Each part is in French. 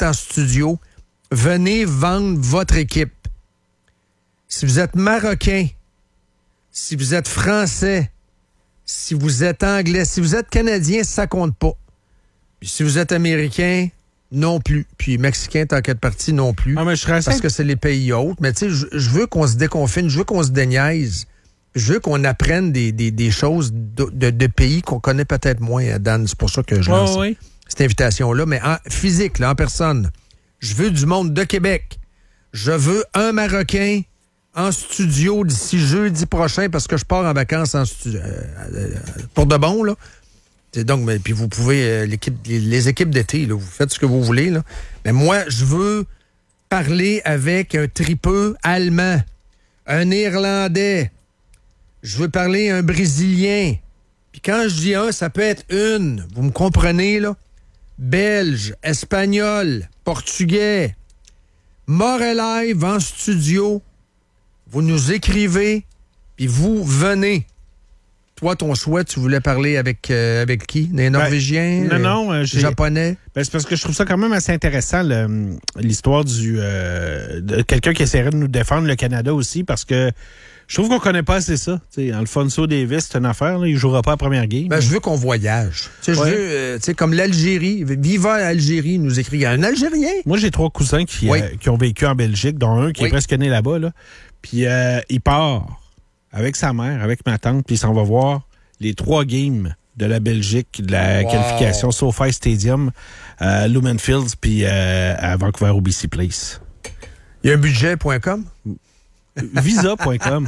en studio, venez vendre votre équipe. Si vous êtes Marocain, si vous êtes Français, si vous êtes Anglais, si vous êtes Canadien, ça compte pas. Puis si vous êtes Américain, non plus. Puis Mexicain, tant qu'à partie, non plus. Ah, mais je serais parce que c'est les pays autres. Mais tu sais, je veux qu'on se déconfine, je veux qu'on se déniaise. Je veux qu'on apprenne des choses de pays qu'on connaît peut-être moins, Dan. C'est pour ça que je lance cette invitation-là. Mais en physique, là, en personne, je veux du monde de Québec. Je veux un Marocain en studio d'ici jeudi prochain parce que je pars en vacances en studio. Pour de bon, là. Donc, puis vous pouvez, les équipes d'été, là, vous faites ce que vous voulez, là. Mais moi, je veux parler avec un tripeux allemand, un Irlandais. Je veux parler un Brésilien. Puis quand je dis un, ça peut être une. Vous me comprenez, là? Belge, espagnol, portugais. Morel live en studio. Vous nous écrivez, puis vous venez. Toi, ton souhait, tu voulais parler avec qui? Des Norvégiens? Non, Japonais? C'est parce que je trouve ça quand même assez intéressant, l'histoire de quelqu'un qui essaierait de nous défendre, le Canada aussi, parce que je trouve qu'on connaît pas assez ça. T'sais, Alphonso Davies, c'est une affaire, là, il jouera pas à première game. Je veux qu'on voyage. Je veux, comme l'Algérie. Viva Algérie nous écrit. Il y a un Algérien. Moi, j'ai 3 cousins qui ont vécu en Belgique, dont un qui est presque né là-bas. Là. Puis il part avec sa mère, avec ma tante, puis il s'en va voir les 3 games de la Belgique, de la qualification SoFi Stadium, Lumen Fields, puis à Vancouver au BC Place. Il y a un budget.com? Visa.com.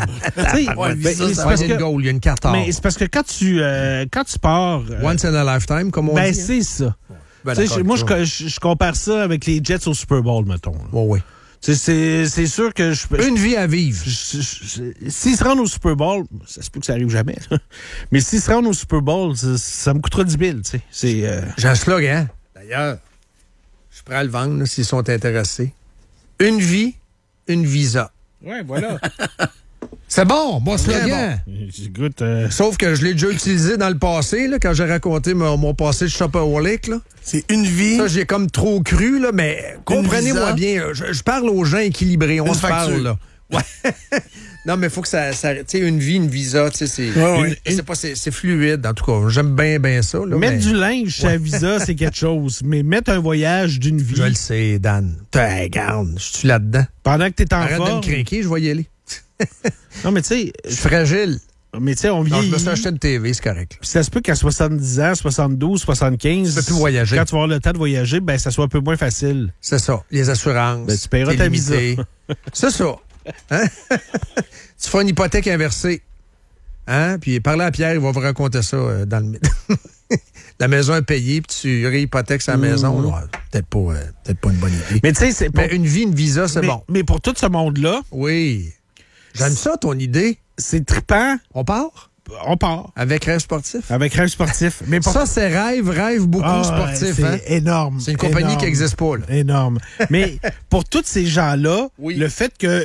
Il y a une carte or. Mais c'est parce que quand tu pars... Once in a lifetime, comme on dit. C'est ça. Moi, je compare ça avec les Jets au Super Bowl, mettons. Oui. C'est sûr que une vie à vivre. S'ils se rendent au Super Bowl, ça se peut que ça arrive jamais. Mais s'ils se rendent au Super Bowl, ça me coûtera 10 000. J'ai un slogan. D'ailleurs, je pourrais le vendre s'ils sont intéressés. Une vie, une visa. Ouais, voilà. C'est bon slogan. Bon. Sauf que je l'ai déjà utilisé dans le passé, là, quand j'ai raconté mon passé de Shopaholic. Là. C'est une vie. Ça, j'ai comme trop cru, là, mais comprenez-moi bien. Je parle aux gens équilibrés. On se parle, là. Ouais. Non, mais il faut que ça tu sais, une vie, une visa, tu sais, c'est fluide, en tout cas. J'aime bien ça. Là, mettre du linge chez la visa, c'est quelque chose. Mais mettre un voyage d'une vie... Je le sais, Dan. Regarde, je suis là-dedans. Pendant que t'es en Arrête forme... de me craquer, je vais y aller. Non, mais tu sais... Je suis fragile. Mais tu sais, on vieillit. Je me suis acheté une TV, c'est correct. Puis ça se peut qu'à 70 ans, 72, 75... Tu peux plus voyager. Quand tu vas avoir le temps de voyager, ben ça soit un peu moins facile. C'est ça. Les assurances. Ben, tu paieras ta visa. C'est ça. Hein? Tu feras une hypothèque inversée. Hein? Puis parlez à Pierre, il va vous raconter ça dans le... La maison est payée, puis tu réhypothèques sa maison. Ouais, peut-être pas une bonne idée. Mais tu sais, c'est mais une vie, une visa, c'est bon. Mais pour tout ce monde-là... Oui. J'aime ça, ton idée. C'est trippant. On part? On part. Avec Rêve Sportif? Avec Rêve Sportif. Mais ça, c'est Rêve beaucoup sportif. C'est énorme. C'est une compagnie qui n'existe pas. Là. Énorme. Mais pour tous ces gens-là, le fait que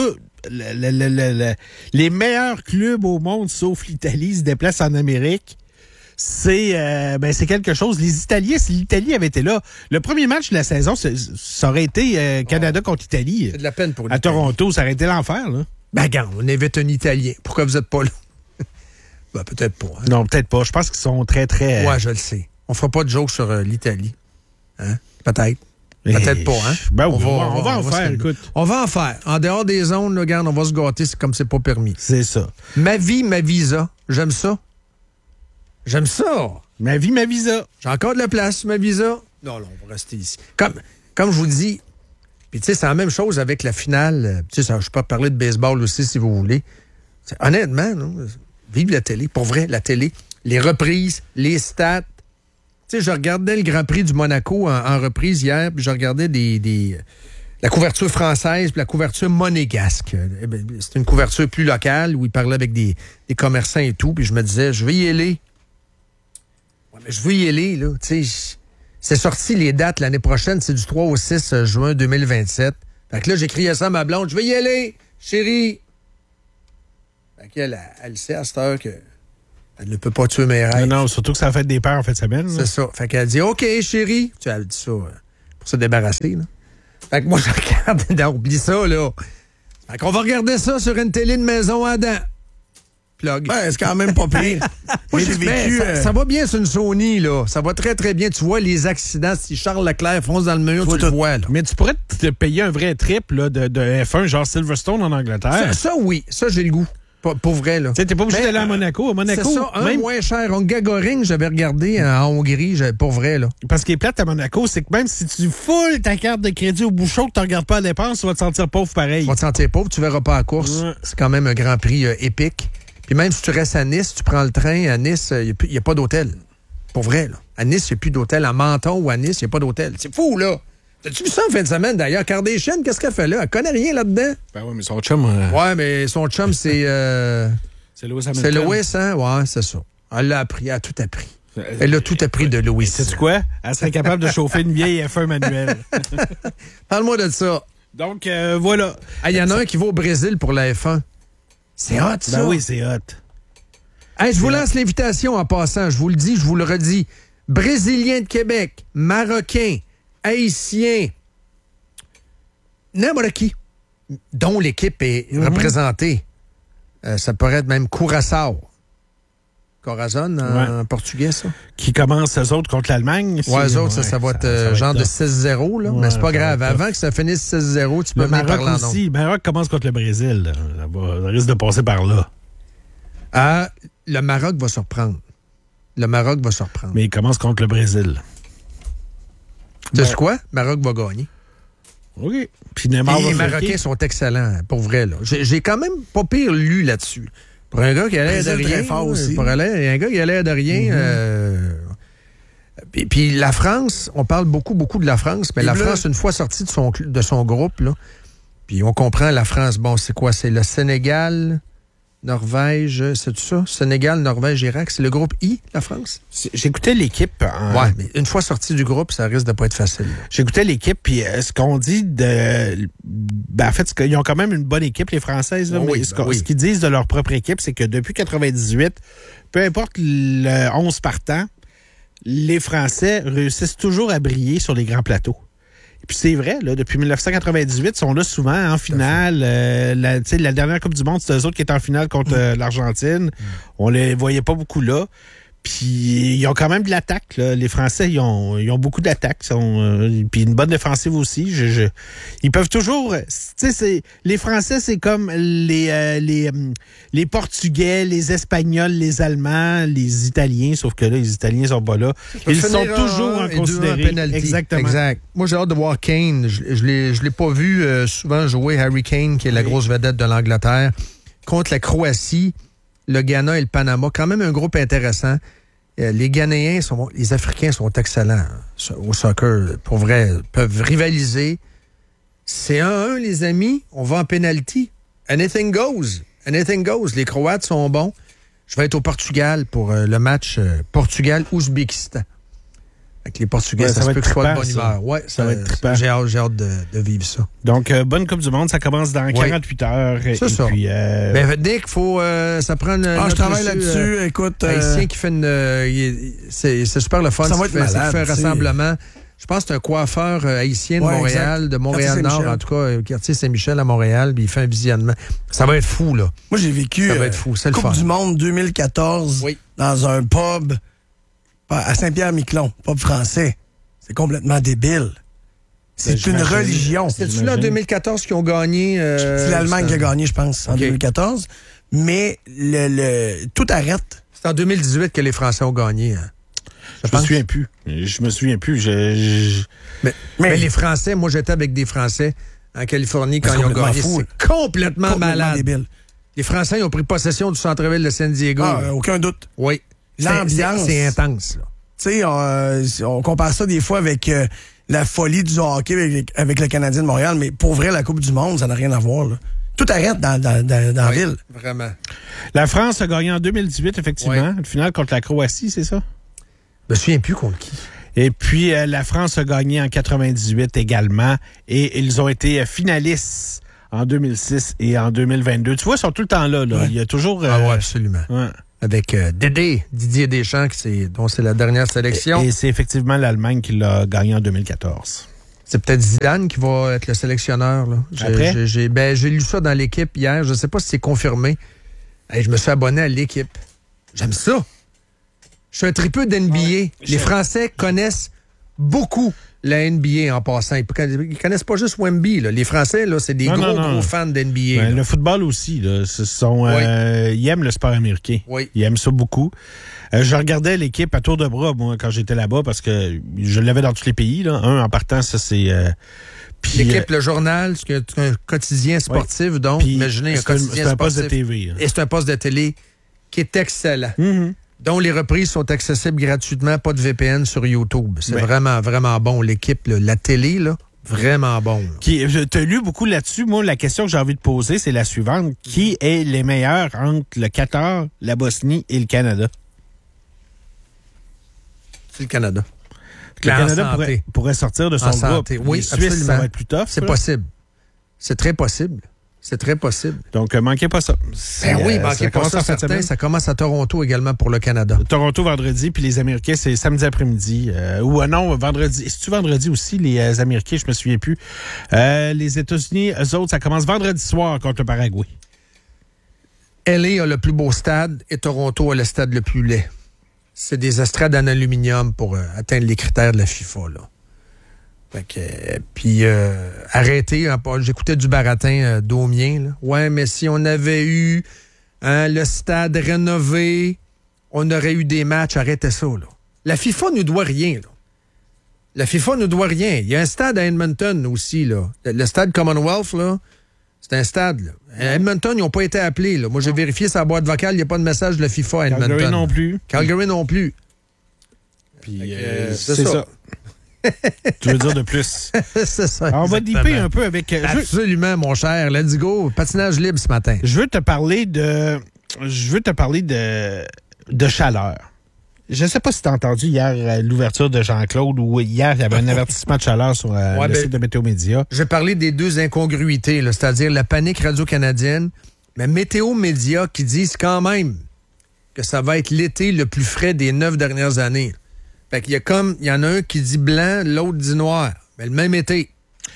les meilleurs clubs au monde, sauf l'Italie, se déplacent en Amérique, c'est quelque chose. Les Italiens, si l'Italie avait été là, le premier match de la saison, ça aurait été Canada contre l'Italie. C'est de la peine pour l'Italie. À Toronto, ça aurait été l'enfer, là. Ben, regarde, on invite un Italien. Pourquoi vous n'êtes pas là? Ben, peut-être pas. Hein? Non, peut-être pas. Je pense qu'ils sont très, très... Ouais, je le sais. On fera pas de joke sur l'Italie. Hein? Peut-être. Peut-être pas, hein? Ben, on va en faire, écoute. On va en faire. En dehors des zones, là, regarde, on va se gâter comme c'est pas permis. C'est ça. Ma vie, ma visa. J'aime ça. J'aime ça. Ma vie, ma visa. J'ai encore de la place, ma visa. Non, on va rester ici. Comme je vous dis, puis tu sais, c'est la même chose avec la finale. Tu sais, je peux parler de baseball aussi, si vous voulez. Honnêtement, non, vive la télé. Pour vrai, la télé. Les reprises, les stats. Tu sais, je regardais le Grand Prix du Monaco en reprise hier, puis je regardais la couverture française puis la couverture monégasque. C'est une couverture plus locale où il parlait avec des commerçants et tout, puis je me disais, je vais y aller. Ouais, mais je veux y aller, là. Tu sais, c'est sorti les dates l'année prochaine, c'est du 3 au 6 juin 2027. Fait que là, j'écriais ça à ma blonde, je vais y aller, chérie. Fait qu'elle, elle sait à cette heure que elle ne peut pas tuer mes rêves. Non, surtout que ça a fait des peurs en fin de semaine. C'est ça. Fait qu'elle dit, OK, chérie. Tu as dit ça pour se débarrasser. Là. Fait que moi, je regarde, oublie ça, là. Fait qu'on va regarder ça sur une télé de maison à dents. Plug. Ouais, c'est quand même pas pire. Moi, j'ai vécu... Ça va bien sur une Sony, là. Ça va très, très bien. Tu vois les accidents. Si Charles Leclerc fonce dans le mur, tu le vois, là. Mais tu pourrais te payer un vrai trip là, de F1, genre Silverstone en Angleterre. Ça oui. Ça, j'ai le goût. Pour vrai, là. Tu sais, t'es pas obligé d'aller à Monaco. À Monaco, c'est ça, moins cher. Hungaroring, j'avais regardé en Hongrie, pour vrai, là. Parce qu'il est plate à Monaco, c'est que même si tu foules ta carte de crédit au bouchon que tu regardes pas à la dépense, tu vas te sentir pauvre pareil. Tu vas te sentir pauvre, tu verras pas la course. Ouais. C'est quand même un Grand Prix épique. Puis même si tu restes à Nice, tu prends le train, à Nice, il n'y a pas d'hôtel. Pour vrai, là. À Nice, il n'y a plus d'hôtel. À Menton ou à Nice, il n'y a pas d'hôtel. C'est fou, là. T'as-tu vu ça en fin de semaine, d'ailleurs? Kardashian, qu'est-ce qu'elle fait là? Elle connaît rien là-dedans. Ben oui, mais son chum... Ouais, mais son chum, c'est... c'est Lewis Hamilton. C'est Lewis, hein? Ouais, c'est ça. Elle l'a appris, elle a tout appris. Elle a tout appris de Lewis. Sais-tu quoi? Elle serait capable de chauffer une vieille F1 manuelle. Parle-moi de ça. Donc, voilà. Il y en a un qui va au Brésil pour la F1. C'est hot, ça. Ben oui, c'est hot. Hey, je vous lance l'invitation en passant. Je vous le dis, je vous le redis. Brésiliens de Québec, Marocains, Haïtiens, n'importe qui, dont l'équipe est représentée. Ça pourrait être même Curaçao. Corazon en portugais, ça. Qui commence, eux autres, contre l'Allemagne. Ouais, eux autres, ça va être genre de 6-0, là. Mais c'est pas grave. Avant que ça finisse 6-0, tu peux venir parler en nom. aussi. Le Maroc commence contre le Brésil. Ça risque de passer par là. Le Maroc va surprendre. Le Maroc va surprendre. Mais il commence contre le Brésil. Tu sais quoi? Le Maroc va gagner. Oui. Puis les Marocains sont excellents, pour vrai. Là. J'ai quand même pas pire lu là-dessus. Pour un gars qui a l'air de rien. Fort aussi. Pour un gars qui a l'air de rien. Puis la France, on parle beaucoup de la France, mais la France, une fois sortie de son groupe, là, puis on comprend la France, bon, c'est quoi? C'est le Sénégal, Norvège, c'est tout ça? Sénégal, Norvège, Irak, c'est le groupe I, la France? J'écoutais l'équipe. Ouais, mais une fois sorti du groupe, ça risque de pas être facile. Là. J'écoutais l'équipe, puis ce qu'on dit en fait, ils ont quand même une bonne équipe, les Françaises. Là, mais ce qu'ils disent de leur propre équipe, c'est que depuis 98, peu importe le 11 partant, les Français réussissent toujours à briller sur les grands plateaux. Et puis c'est vrai, là, depuis 1998, ils sont là souvent en finale. La dernière Coupe du Monde, c'était eux autres qui étaient en finale contre l'Argentine. On les voyait pas beaucoup là. Puis ils ont quand même de l'attaque. Là. Les Français, ils ont beaucoup d'attaque. Puis une bonne défensive aussi. Ils peuvent toujours... Les Français, c'est comme les Portugais, les Espagnols, les Allemands, les Italiens, sauf que là, les Italiens sont pas là. Ils sont toujours en considéré. Exactement. Exact. Moi, j'ai hâte de voir Kane. Je l'ai pas vu souvent jouer Harry Kane, qui est la grosse vedette de l'Angleterre, contre la Croatie, le Ghana et le Panama. Quand même un groupe intéressant. Les Ghanéens, les Africains sont excellents au soccer. Pour vrai, peuvent rivaliser. C'est 1-1, les amis. On va en penalty. Anything goes. Anything goes. Les Croates sont bons. Je vais être au Portugal pour le match Portugal-Ouzbékistan. Avec les Portugais, ça se peut que ce soit de bonne humeur. Ouais, ça va être trippant. J'ai hâte de vivre ça. Donc, bonne Coupe du Monde, ça commence dans 48 heures. C'est ça. Puis, Nick, ça prend... je travaille là-dessus, écoute... Haïtien qui fait c'est super le fun. Ça va être malade, qui fait un rassemblement. Je pense que c'est un coiffeur haïtien de Montréal, de Montréal-Nord, en tout cas, quartier Saint-Michel à Montréal, puis il fait un visionnement. Ça va être fou, là. Moi, j'ai vécu Coupe du Monde 2014 dans un pub à Saint-Pierre-Miquelon, pub français. C'est complètement débile. C'est une religion. C'est-tu là en 2014 qui ont gagné? C'est l'Allemagne qui a gagné, je pense, en 2014. Mais tout arrête. C'est en 2018 que les Français ont gagné. Hein. Je me souviens plus. Mais les Français, moi j'étais avec des Français en Californie quand ils ont gagné. C'est complètement malade. Débile. Les Français ils ont pris possession du centre-ville de San Diego. Aucun doute. Oui. L'ambiance. C'est intense. Tu sais, on compare ça des fois avec la folie du hockey avec le Canadien de Montréal, mais pour vrai, la Coupe du Monde, ça n'a rien à voir. Là. Tout arrête dans la ville. Vraiment. La France a gagné en 2018, effectivement. Le final contre la Croatie, c'est ça? Je me souviens plus contre qui. Et puis, la France a gagné en 98 également. Et ils ont été finalistes en 2006 et en 2022. Tu vois, ils sont tout le temps là. Ouais. Il y a toujours... oui, absolument. Ouais. Avec Didier Deschamps, dont c'est la dernière sélection. Et c'est effectivement l'Allemagne qui l'a gagné en 2014. C'est peut-être Zidane qui va être le sélectionneur. Là. J'ai lu ça dans l'équipe hier. Je ne sais pas si c'est confirmé. Hey, je me suis abonné à l'équipe. J'aime ça. Je suis un tripeux d'NBA. Ouais, les Français connaissent beaucoup la NBA en passant. Ils connaissent pas juste Wemby. Là. Les Français, là, c'est des gros fans d'NBA. Ben, le football aussi. Là, ils aiment le sport américain. Oui. Ils aiment ça beaucoup. Je regardais l'équipe à tour de bras, moi, quand j'étais là-bas, parce que je l'avais dans tous les pays. Là. En partant, ça, c'est... l'équipe, le journal, c'est un quotidien sportif, donc imaginez un quotidien sportif. C'est un poste de TV. Et c'est un poste de télé qui est excellent. Mm-hmm. Dont les reprises sont accessibles gratuitement, pas de VPN sur YouTube. C'est vraiment, vraiment bon. L'équipe, la télé, là, vraiment bon. Tu as lu beaucoup là-dessus. Moi, la question que j'ai envie de poser, c'est la suivante. Qui est les meilleurs entre le Qatar, la Bosnie et le Canada? C'est le Canada. Le Canada pourrait sortir de son groupe. Oui, les Suisses, absolument. ça va être plus tough. C'est possible. C'est très possible. C'est très possible. Donc, manquez pas ça. Manquez pas ça, certain. Ça commence à Toronto également pour le Canada. Toronto vendredi, puis les Américains, c'est samedi après-midi. Non, vendredi. C'est-tu vendredi aussi, les Américains? Je me souviens plus. Les États-Unis, eux autres, ça commence vendredi soir contre le Paraguay. LA a le plus beau stade et Toronto a le stade le plus laid. C'est des estrades en aluminium pour atteindre les critères de la FIFA, là. Fait que, puis arrêtez, j'écoutais du baratin d'Aumien. Là. Ouais, mais si on avait eu le stade rénové, on aurait eu des matchs, arrêtez ça. Là. La FIFA ne doit rien. Là. La FIFA ne doit rien. Il y a un stade à Edmonton aussi. Là. Le stade Commonwealth, là, c'est un stade. Là. À Edmonton, ils n'ont pas été appelés. Là. Moi, j'ai vérifié sa boîte vocale, il n'y a pas de message de la FIFA à Edmonton. Calgary non plus. Calgary non plus. Puis c'est ça. Tu veux dire de plus? C'est ça. Alors, on va dipper un peu avec... Absolument, mon cher. Let's go. Patinage libre ce matin. Je veux te parler de chaleur. Je ne sais pas si tu as entendu hier l'ouverture de Jean-Claude ou hier, il y avait un avertissement de chaleur sur le site de Météo Média. Je vais parler des deux incongruités, là, c'est-à-dire la panique radio-canadienne, mais Météo Média qui disent quand même que ça va être l'été le plus frais des 9 dernières années. Fait qu'il y en a un qui dit blanc, l'autre dit noir. Mais le même été.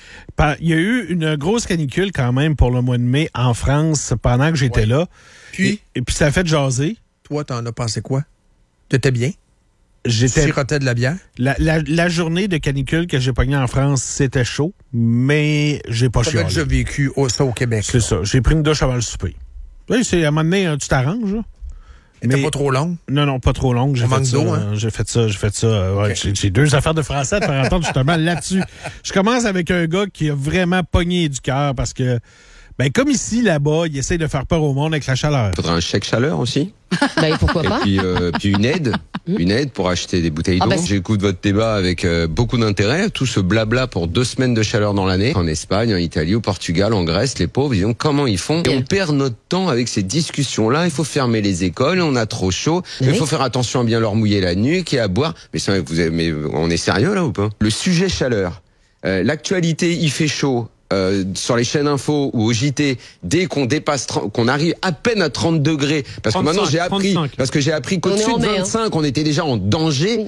Il y a eu une grosse canicule quand même pour le mois de mai en France pendant que j'étais là. Puis? Et puis ça a fait jaser. Toi, t'en as pensé quoi? T'étais bien? Tu sirotais de la bière? La journée de canicule que j'ai pognée en France, c'était chaud, mais j'ai pas chialé. T'avais déjà vécu ça au Québec. C'est ça. J'ai pris une douche avant le souper. Oui, à un moment donné, tu t'arranges, là. Mais pas trop longue? Non, pas trop longue. J'ai fait ça. Hein? J'ai fait ça. Ouais, okay. J'ai deux affaires de français à te faire entendre justement là-dessus. Je commence avec un gars qui a vraiment pogné du cœur parce que, comme ici, là-bas, il essaie de faire peur au monde avec la chaleur. Il faudrait un chèque chaleur aussi. Pourquoi pas? Et puis une aide pour acheter des bouteilles d'eau. J'écoute votre débat avec beaucoup d'intérêt. Tout ce blabla pour 2 semaines de chaleur dans l'année. En Espagne, en Italie, au Portugal, en Grèce, les pauvres, disons comment ils font. Et on perd notre temps avec ces discussions-là. Il faut fermer les écoles, on a trop chaud. Il faut faire attention à bien leur mouiller la nuque et à boire. Mais on est sérieux là ou pas? Le sujet chaleur. L'actualité, il fait chaud. Sur les chaînes info ou au JT, dès qu'on dépasse, qu'on arrive à peine à 30 degrés, parce 35, que maintenant j'ai appris qu'au-dessus de 25, on était déjà en danger.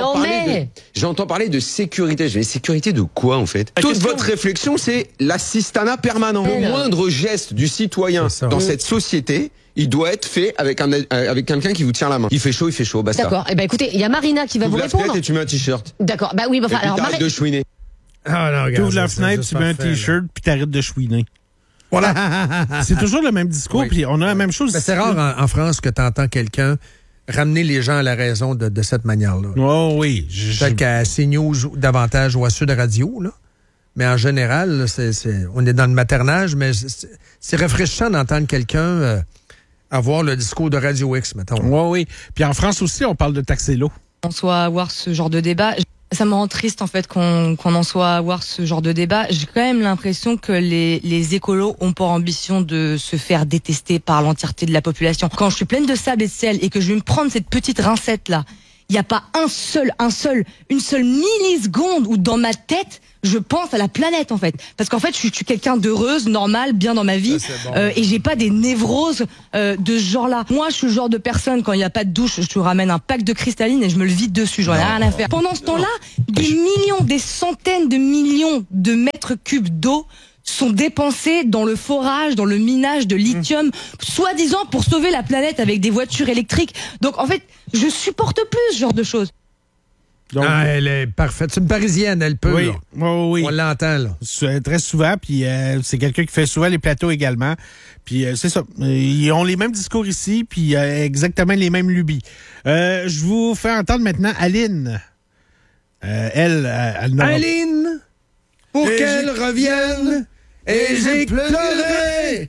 J'entends parler de sécurité. Je dis, sécurité de quoi, en fait? Toute votre réflexion, c'est l'assistanat permanent. Le moindre geste du citoyen dans cette société, il doit être fait avec quelqu'un qui vous tient la main. Il fait chaud, basta. D'accord. Écoutez, il y a Marina qui va vous répondre. La fenêtre et tu mets un t-shirt. D'accord. Alors, t'arrêtes de chouiner. Tu ouvres la fenêtre, tu mets un t-shirt, puis t'arrêtes de chouiner. Voilà. C'est toujours le même discours, puis on a la même chose. C'est rare en France que tu entends quelqu'un ramener les gens à la raison de cette manière-là. Oh oui. Peut-être qu'à CNews davantage ou à Sud Radio, là. Mais en général, là, on est dans le maternage, mais c'est rafraîchissant d'entendre quelqu'un avoir le discours de Radio X, mettons. Oui. Puis en France aussi, on parle de taxer l'eau. On soit avoir ce genre de débat. Ça me rend triste en fait qu'on en soit à avoir ce genre de débat. J'ai quand même l'impression que les écolos ont pour ambition de se faire détester par l'entièreté de la population. Quand je suis pleine de sable et de sel et que je vais me prendre cette petite rincette là, il n'y a pas une seule milliseconde où dans ma tête, je pense à la planète, en fait. Parce qu'en fait, je suis quelqu'un d'heureuse, normale, bien dans ma vie. Et j'ai pas des névroses de ce genre-là. Moi, je suis le genre de personne, quand il n'y a pas de douche, je te ramène un pack de cristalline et je me le vide dessus. J'en ai rien à faire. Pendant ce temps-là, des centaines de millions de mètres cubes d'eau sont dépensés dans le forage, dans le minage de lithium, soi-disant pour sauver la planète avec des voitures électriques. Donc, en fait, je supporte plus ce genre de choses. Donc, elle est parfaite. C'est une Parisienne, elle peut. Oui, oui. On l'entend, là. Très souvent, puis c'est quelqu'un qui fait souvent les plateaux également. Puis c'est ça. Ils ont les mêmes discours ici, puis exactement les mêmes lubies. Je vous fais entendre maintenant Aline. Elle Aline, pour qu'elle revienne, et j'ai pleuré.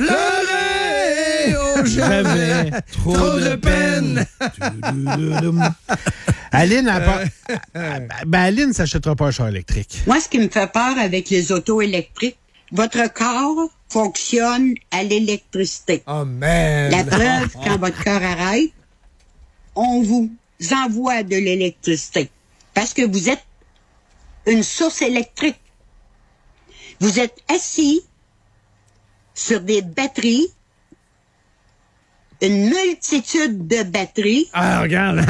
Oh, j'avais trop de peine. Aline, Aline s'achètera pas un char électrique. Moi, ce qui me fait peur avec les autos électriques, votre corps fonctionne à l'électricité. Oh, man! La preuve, quand votre corps arrête, on vous envoie de l'électricité. Parce que vous êtes une source électrique. Vous êtes assis sur des batteries, une multitude de batteries. Ah, regarde!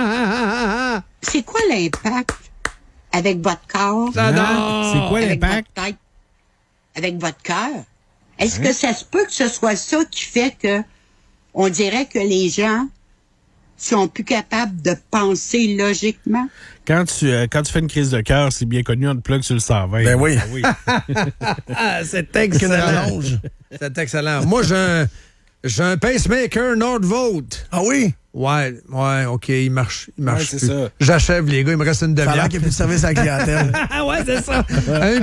C'est quoi l'impact avec votre corps? C'est quoi l'impact? Avec votre tête, avec votre cœur? Est-ce que ça se peut que ce soit ça qui fait que on dirait que les gens sont plus capables de penser logiquement? Quand tu fais une crise de cœur, c'est bien connu, on te plug sur le 120. Ben oui. C'est excellent. C'est excellent. Moi, j'ai un pacemaker Nordvolt. Ah oui? Ouais, OK, il marche Ouais, c'est plus. ça. J'achève, les gars, il me reste une Ça a demi-heure. l'air qu'il n'y a plus de service à la clientèle. Ouais, c'est ça. Un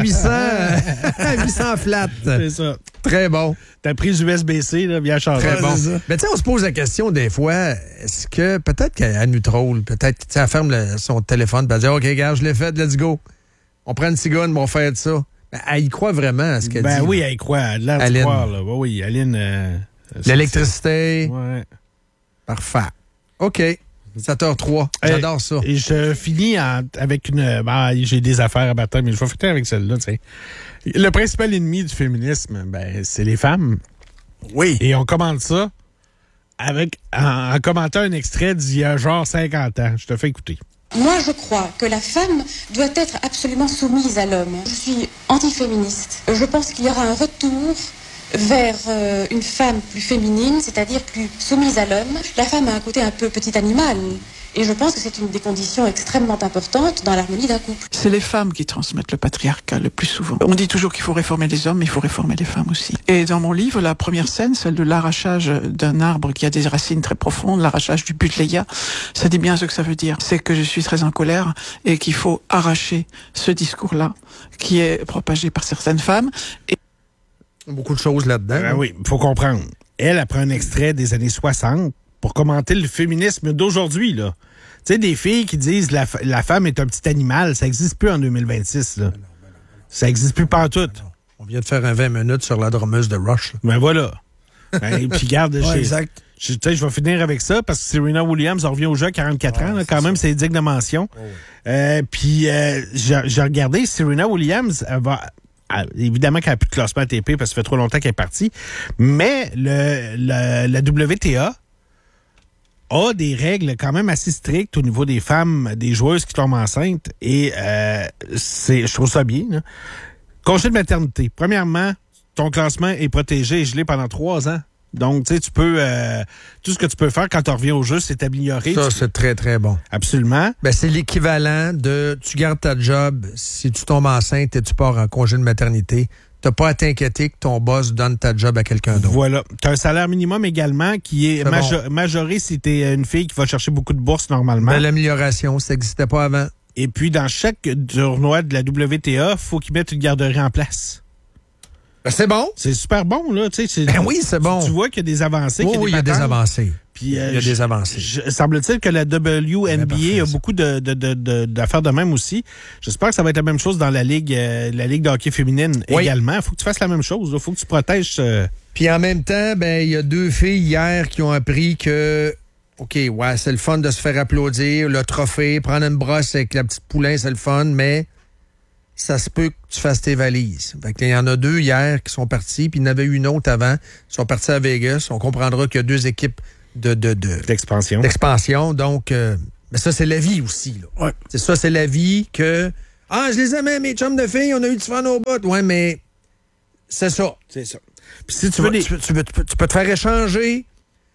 800 flat. C'est ça. Très bon. Ta prise USB-C, là, bien chargée. Très bon. c'est ça. Mais tu sais, on se pose la question des fois, est-ce que peut-être qu'elle nous troll, peut-être qu'elle ferme son téléphone et elle dit OK, gars, je l'ai fait, let's go. On prend une cigogne, on fait de ça. Ben, elle y croit vraiment à ce qu'elle dit. Ben oui, elle y croit. Elle a l'air Aline. d'y croire, là. Oui, Aline. L'électricité. Ouais. Parfait. OK. 7h03. J'adore ça. Et je finis avec une... j'ai des affaires à battre, mais je vais finir avec celle-là. T'sais. Le principal ennemi du féminisme, c'est les femmes. Oui. Et on commente ça en commentant un extrait d'il y a genre 50 ans. Je te fais écouter. Moi, je crois que la femme doit être absolument soumise à l'homme. Je suis antiféministe. Je pense qu'il y aura un retour vers une femme plus féminine, c'est-à-dire plus soumise à l'homme. La femme a un côté un peu petit animal. Et je pense que c'est une des conditions extrêmement importantes dans l'harmonie d'un couple. C'est les femmes qui transmettent le patriarcat le plus souvent. On dit toujours qu'il faut réformer les hommes, mais il faut réformer les femmes aussi. Et dans mon livre, la première scène, celle de l'arrachage d'un arbre qui a des racines très profondes, l'arrachage du Buddleia, ça dit bien ce que ça veut dire. C'est que je suis très en colère et qu'il faut arracher ce discours-là qui est propagé par certaines femmes. Et beaucoup de choses là-dedans. Oui, il faut comprendre. Elle prend un extrait des années 60 pour commenter le féminisme d'aujourd'hui, là. Tu sais, des filles qui disent la femme est un petit animal, ça n'existe plus en 2026, là. Ça n'existe plus pantoute. On vient de faire un 20 minutes sur la drummeuse de Rush. Ben voilà. Puis garde, exact. Je vais finir avec ça parce que Serena Williams revient au jeu à 44 ans, là, quand même, c'est digne de mention. Puis j'ai regardé, Serena Williams, elle va... Évidemment qu'elle n'a plus de classement ATP parce que ça fait trop longtemps qu'elle est partie, mais la WTA a des règles quand même assez strictes au niveau des femmes, des joueuses qui tombent enceintes, et je trouve ça bien. Là. Congé de maternité. Premièrement, ton classement est protégé et gelé pendant 3 ans. Donc, tu sais, tu peux... tout ce que tu peux faire quand tu reviens au jeu, c'est t'améliorer. Ça, c'est très, très bon. Absolument. Ben, c'est l'équivalent de... Tu gardes ta job, si tu tombes enceinte et tu pars en congé de maternité, t'as pas à t'inquiéter que ton boss donne ta job à quelqu'un d'autre. Voilà. Tu as un salaire minimum également qui est majoré si tu es une fille qui va chercher beaucoup de bourses normalement. Belle amélioration, ça n'existait pas avant. Et puis, dans chaque tournoi de la WTA, il faut qu'ils mettent une garderie en place. Ben, c'est bon. C'est super bon, là. Oui, c'est bon. Tu vois qu'il y a des avancées. Oui, il y a des avancées. Puis, il y a des avancées. Semble-t-il que la WNBA a beaucoup d'affaires de même aussi. J'espère que ça va être la même chose dans la Ligue de hockey féminine également. Il faut que tu fasses la même chose. Il faut que tu protèges... Puis en même temps, il y a 2 filles hier qui ont appris que OK, ouais, c'est le fun de se faire applaudir, le trophée, prendre une brosse avec la petite poulain, c'est le fun, mais ça se peut que tu fasses tes valises. Fait qu'il y en a 2 hier qui sont partis, puis il y en avait une autre avant. Ils sont partis à Vegas. On comprendra qu'il y a 2 équipes d'expansion. Donc, mais ça, c'est la vie aussi. Là. Ouais. C'est ça, c'est la vie que... Ah, je les aimais, mes chums de filles, on a eu du fun au bout. Ouais, mais c'est ça. C'est ça. Puis si tu peux te faire échanger...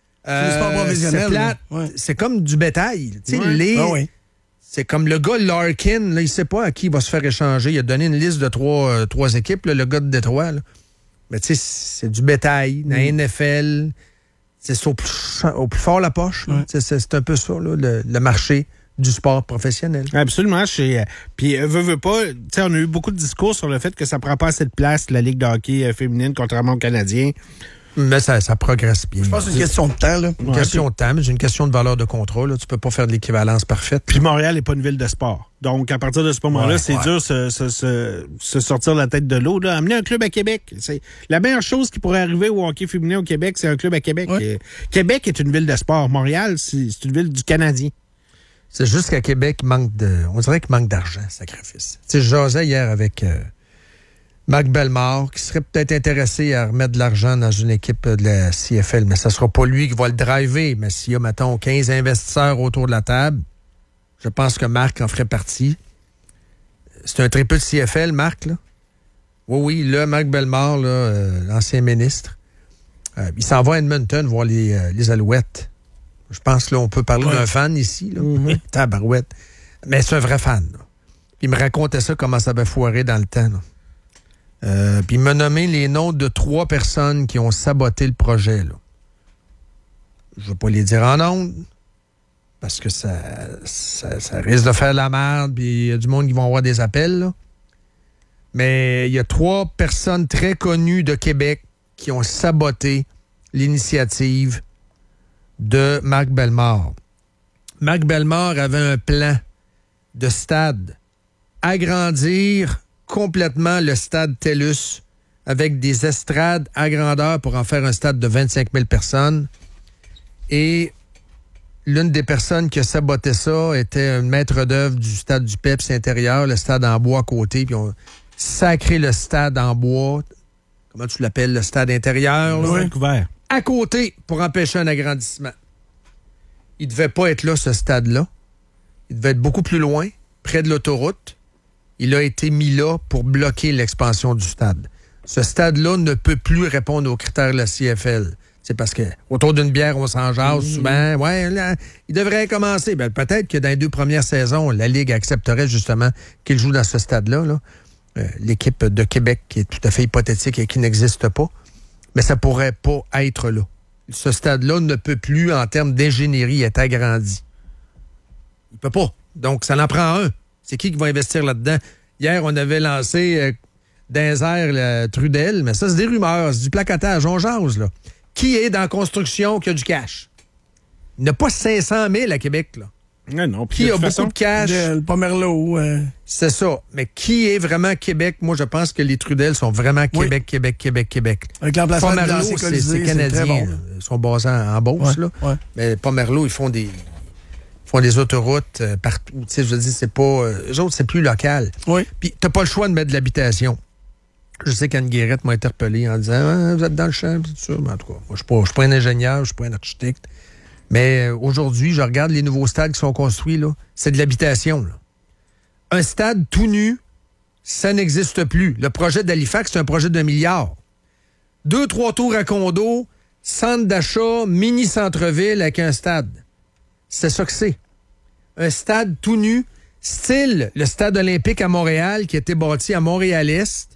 c'est plate. Ouais. C'est comme du bétail. Ouais. C'est comme le gars Larkin, là, il sait pas à qui il va se faire échanger. Il a donné une liste de 3 équipes, là, le gars de Détroit. Là. Mais tu sais, c'est du bétail. Dans la NFL, c'est au plus fort la poche. Ouais. C'est un peu ça, là, le marché du sport professionnel. Absolument. Puis, veut pas, on a eu beaucoup de discours sur le fait que ça prend pas assez de place, la Ligue de hockey féminine, contrairement aux Canadiens. Mais ça progresse bien. Je pense que c'est une question de temps. Là. Une question de temps, mais c'est une question de valeur de contrat. Là. Tu peux pas faire de l'équivalence parfaite. Puis Montréal n'est pas une ville de sport. Donc, à partir de ce moment-là, c'est dur de se sortir la tête de l'eau. Là. Amener un club à Québec. C'est la meilleure chose qui pourrait arriver au hockey féminin au Québec, c'est un club à Québec. Ouais. Québec est une ville de sport. Montréal, c'est une ville du Canadien. C'est juste qu'à Québec, on dirait qu'il manque d'argent, sacrifice. Tu sais, je jasais hier avec... Marc Bellemare, qui serait peut-être intéressé à remettre de l'argent dans une équipe de la CFL, mais ça ne sera pas lui qui va le driver. Mais s'il y a, mettons, 15 investisseurs autour de la table, je pense que Marc en ferait partie. C'est un très peu de CFL, Marc, là. Oui, là, Marc Bellemare, l'ancien ministre, il s'en va à Edmonton voir les Alouettes. Je pense que là, on peut parler d'un fan ici, là. Mm-hmm. Tabarouette. Mais c'est un vrai fan, là. Il me racontait ça, comment ça avait foiré dans le temps, là. Puis il m'a nommé les noms de 3 personnes qui ont saboté le projet. Là. Je ne vais pas les dire en ondes, parce que ça risque de faire la merde, puis il y a du monde qui vont avoir des appels. Là. Mais il y a 3 personnes très connues de Québec qui ont saboté l'initiative de Marc Bellemare. Marc Bellemare avait un plan de stade. Agrandir complètement le stade TELUS avec des estrades à grandeur pour en faire un stade de 25 000 personnes. Et l'une des personnes qui a saboté ça était un maître d'œuvre du stade du Pepsi intérieur, le stade en bois à côté, puis on sacré le stade en bois. Comment tu l'appelles, le stade intérieur? Oui, couvert. À côté pour empêcher un agrandissement. Il ne devait pas être là, ce stade-là. Il devait être beaucoup plus loin, près de l'autoroute. Il a été mis là pour bloquer l'expansion du stade. Ce stade-là ne peut plus répondre aux critères de la CFL. C'est parce que autour d'une bière, on s'en jase souvent. Ouais, là, il devrait commencer. Ben, peut-être que dans les 2 premières saisons, la Ligue accepterait justement qu'il joue dans ce stade-là. Là. L'équipe de Québec, qui est tout à fait hypothétique et qui n'existe pas. Mais ça pourrait pas être là. Ce stade-là ne peut plus, en termes d'ingénierie, être agrandi. Il peut pas. Donc, ça en prend un. C'est qui va investir là-dedans? Hier, on avait lancé dans les airs Trudel, mais ça, c'est des rumeurs, c'est du placotage, on jase, là. Qui est dans la construction qui a du cash? Il n'y en a pas 500 000 à Québec, là. Non, qui a beaucoup de cash? Pomerleau. C'est ça. Mais qui est vraiment Québec? Moi, je pense que les Trudel sont vraiment Québec, oui. Québec. Avec l'emplacement Pomerleau, c'est canadien. Bon. Ils sont basés en Beauce, là. Ouais. Mais Pomerleau, ils font des autoroutes partout. Tu sais, je veux dire, c'est pas... eux autres, c'est plus local. Oui. Puis, t'as pas le choix de mettre de l'habitation. Je sais qu'Anne Guérette m'a interpellé en disant vous êtes dans le champ, tout ça. Mais en tout cas, moi, je suis pas un ingénieur, je suis pas un architecte. Mais aujourd'hui, je regarde les nouveaux stades qui sont construits, là. C'est de l'habitation, là. Un stade tout nu, ça n'existe plus. Le projet d'Halifax, c'est un projet de 1 milliard. 2-3 tours à condo, centre d'achat, mini-centre-ville avec un stade. C'est ça que c'est. Un stade tout nu, style le stade olympique à Montréal qui a été bâti à Montréal-Est.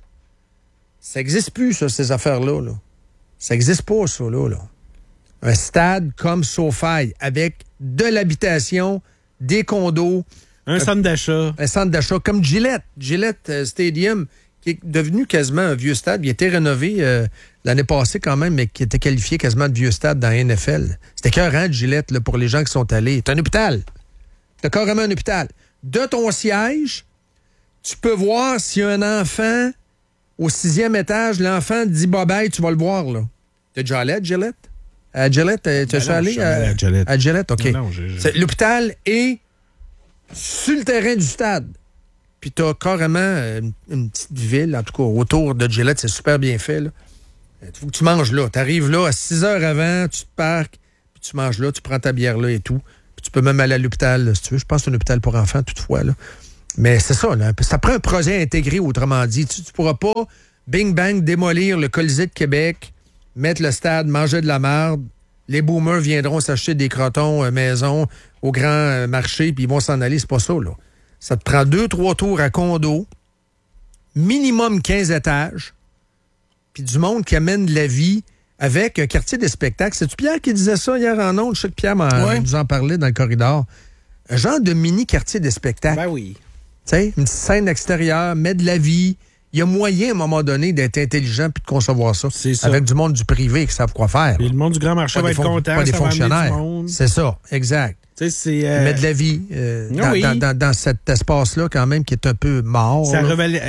Ça n'existe plus, ça, ces affaires-là. Là. Ça n'existe pas, ça, là. Un stade comme SoFi, avec de l'habitation, des condos. Un centre d'achat. Un centre d'achat comme Gillette. Gillette Stadium, qui est devenu quasiment un vieux stade. Il a été rénové l'année passée quand même, mais qui était qualifié quasiment de vieux stade dans la NFL. C'était écœurant de Gillette là, pour les gens qui sont allés. C'est un hôpital. C'est carrément un hôpital. De ton siège, tu peux voir s'il y a un enfant au 6e étage, l'enfant dit bye-bye, tu vas le voir, là. T'as déjà allé à Gillette? À Gillette, tu es allé à Gillette? À Gillette, OK. Non, l'hôpital est sur le terrain du stade. Puis tu as carrément une petite ville, en tout cas, autour de Gillette. C'est super bien fait, là. Il faut que tu manges là. Tu arrives là à 6 heures avant, tu te parques, puis tu manges là, tu prends ta bière là et tout. Puis tu peux même aller à l'hôpital, là, si tu veux. Je pense que c'est un hôpital pour enfants, toutefois, là. Mais c'est ça, là. Ça prend un projet intégré, autrement dit. Tu pourras pas, bing bang, démolir le Colisée de Québec, mettre le stade, manger de la marde. Les boomers viendront s'acheter des crotons maison au grand marché, puis ils vont s'en aller. C'est pas ça, là. Ça te prend 2-3 tours à condo, minimum 15 étages, puis du monde qui amène de la vie avec un quartier de spectacle. C'est-tu Pierre qui disait ça hier en ondes? Je sais que Pierre nous en parlait dans le corridor. Un genre de mini-quartier de spectacle. Ben oui. Tu sais, une petite scène extérieure, met de la vie. Il y a moyen, à un moment donné, d'être intelligent puis de concevoir ça. C'est ça. Avec du monde du privé qui savent quoi faire. Et le monde du grand marché va être content. Pas des fonctionnaires. C'est ça, exact. Tu sais, c'est... Mettre de la vie dans cet espace-là, quand même, qui est un peu mort. Ça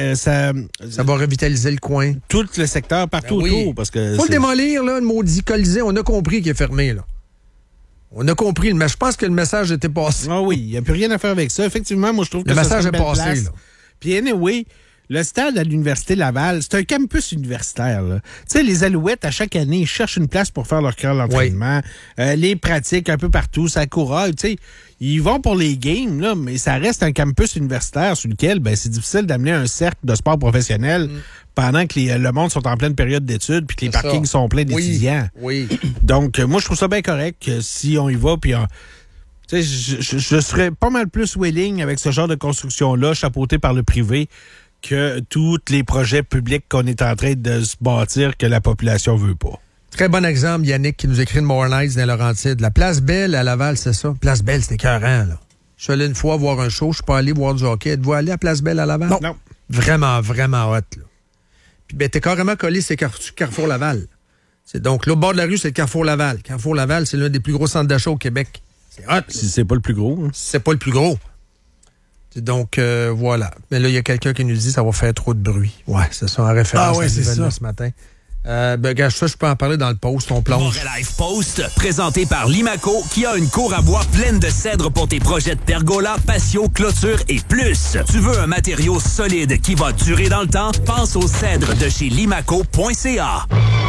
va revitaliser le coin. Tout le secteur partout autour. Parce que faut le démolir, là, le maudit Colisée. On a compris qu'il est fermé, là. On a compris. Mais je pense que le message était passé. Ah oui, il n'y a plus rien à faire avec ça. Effectivement, moi, je trouve que le message est passé, là. Puis anyway, le stade à l'Université Laval, c'est un campus universitaire. Tu sais, les Alouettes, à chaque année, ils cherchent une place pour faire leur camp d'entraînement. Les pratiques un peu partout, ça couraille. Tu sais, ils vont pour les games, là, mais ça reste un campus universitaire sur lequel c'est difficile d'amener un cercle de sport professionnel pendant que le monde sont en pleine période d'études puis que les parkings sont pleins d'étudiants. Oui. Donc, moi, je trouve ça bien correct si on y va puis tu sais, je serais pas mal plus willing avec ce genre de construction-là, chapeauté par le privé, que tous les projets publics qu'on est en train de se bâtir que la population veut pas. Très bon exemple, Yannick, qui nous écrit de More Nights dans Laurentides. La Place Belle à Laval, c'est ça? Place Belle, c'était écœurant, là. Je suis allé une fois voir un show, je suis pas allé voir du hockey. Êtes-vous allé à Place Belle à Laval? Non. Vraiment, vraiment hot, là. Puis, t'es carrément collé, c'est Carrefour Laval. C'est donc, l'autre bord de la rue, c'est le Carrefour Laval. Carrefour Laval, c'est l'un des plus gros centres d'achat au Québec. C'est hot. Si c'est pas le plus gros. Hein. C'est pas le plus gros. Donc, voilà. Mais là, il y a quelqu'un qui nous dit que ça va faire trop de bruit. Ouais, c'est ça, en référence à la nouvelle de ce matin. Gage, ça, je peux en parler dans le post. On plonge. Life Post, présenté par Limaco, qui a une cour à bois pleine de cèdres pour tes projets de pergola, patio, clôture et plus. Tu veux un matériau solide qui va durer dans le temps? Pense aux cèdres de chez limaco.ca.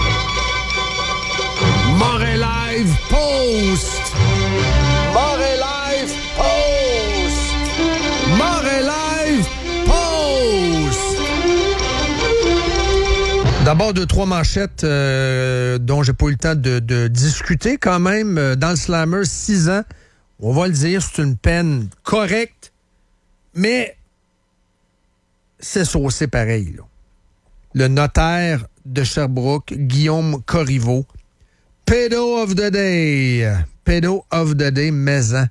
Live Post! Live Post! Live Post! D'abord, 2-3 manchettes dont j'ai pas eu le temps de discuter quand même. Dans le Slammer, 6 ans. On va le dire, c'est une peine correcte, mais c'est saucé pareil, là. Le notaire de Sherbrooke, Guillaume Corriveau, Pedo of the Day. Pedo of the Day, maison.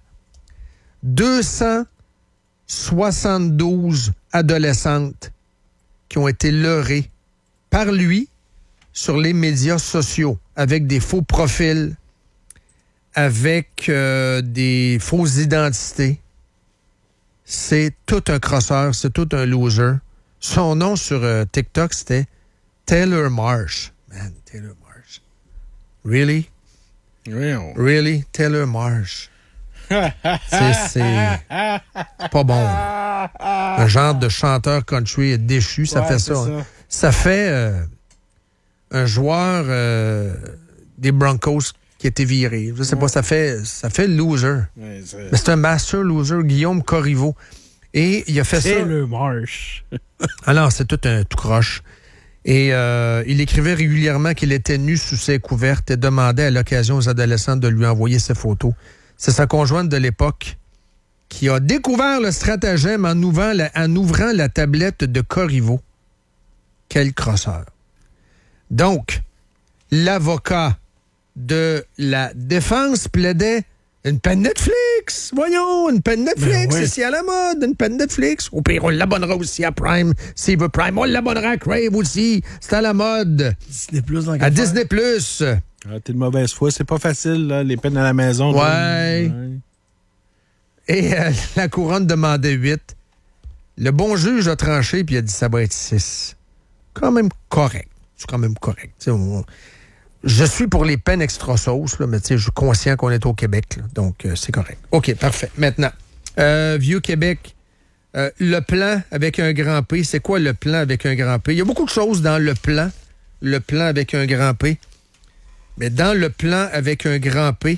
272 adolescentes qui ont été leurrées par lui sur les médias sociaux avec des faux profils, avec des fausses identités. C'est tout un crosseur, c'est tout un loser. Son nom sur TikTok, c'était Taylor Marsh. Man, Taylor Marsh. Really? Really? Taylor Marsh. C'est pas bon. Un genre de chanteur country déchu, ça fait ça. Ça fait un joueur des Broncos qui a été viré. Je sais pas, ça fait loser. Mais c'est un master loser, Guillaume Corriveau. Et il a fait ça. Taylor Marsh. Alors, c'est tout un tout croche. Et il écrivait régulièrement qu'il était nu sous ses couvertes et demandait à l'occasion aux adolescents de lui envoyer ses photos. C'est sa conjointe de l'époque qui a découvert le stratagème en ouvrant la tablette de Corriveau. Quel crosseur. Donc, l'avocat de la défense plaidait une peine Netflix. Voyons, une peine Netflix. C'est à la mode, une peine Netflix. Au pire, on l'abonnera aussi à Prime. S'il veut Prime, on l'abonnera à Crave aussi. C'est à la mode. Disney Plus dans à Disney Plus. T'es de mauvaise foi. C'est pas facile, là, les peines à la maison. Ouais. Et la couronne demandait 8. Le bon juge a tranché puis il a dit ça va être 6. Quand même correct. C'est quand même correct. Je suis pour les peines extra sauce, là, mais je suis conscient qu'on est au Québec, là, donc c'est correct. OK, parfait. Maintenant, Vieux-Québec, le plan avec un grand P, c'est quoi le plan avec un grand P? Il y a beaucoup de choses dans le plan avec un grand P, mais dans le plan avec un grand P,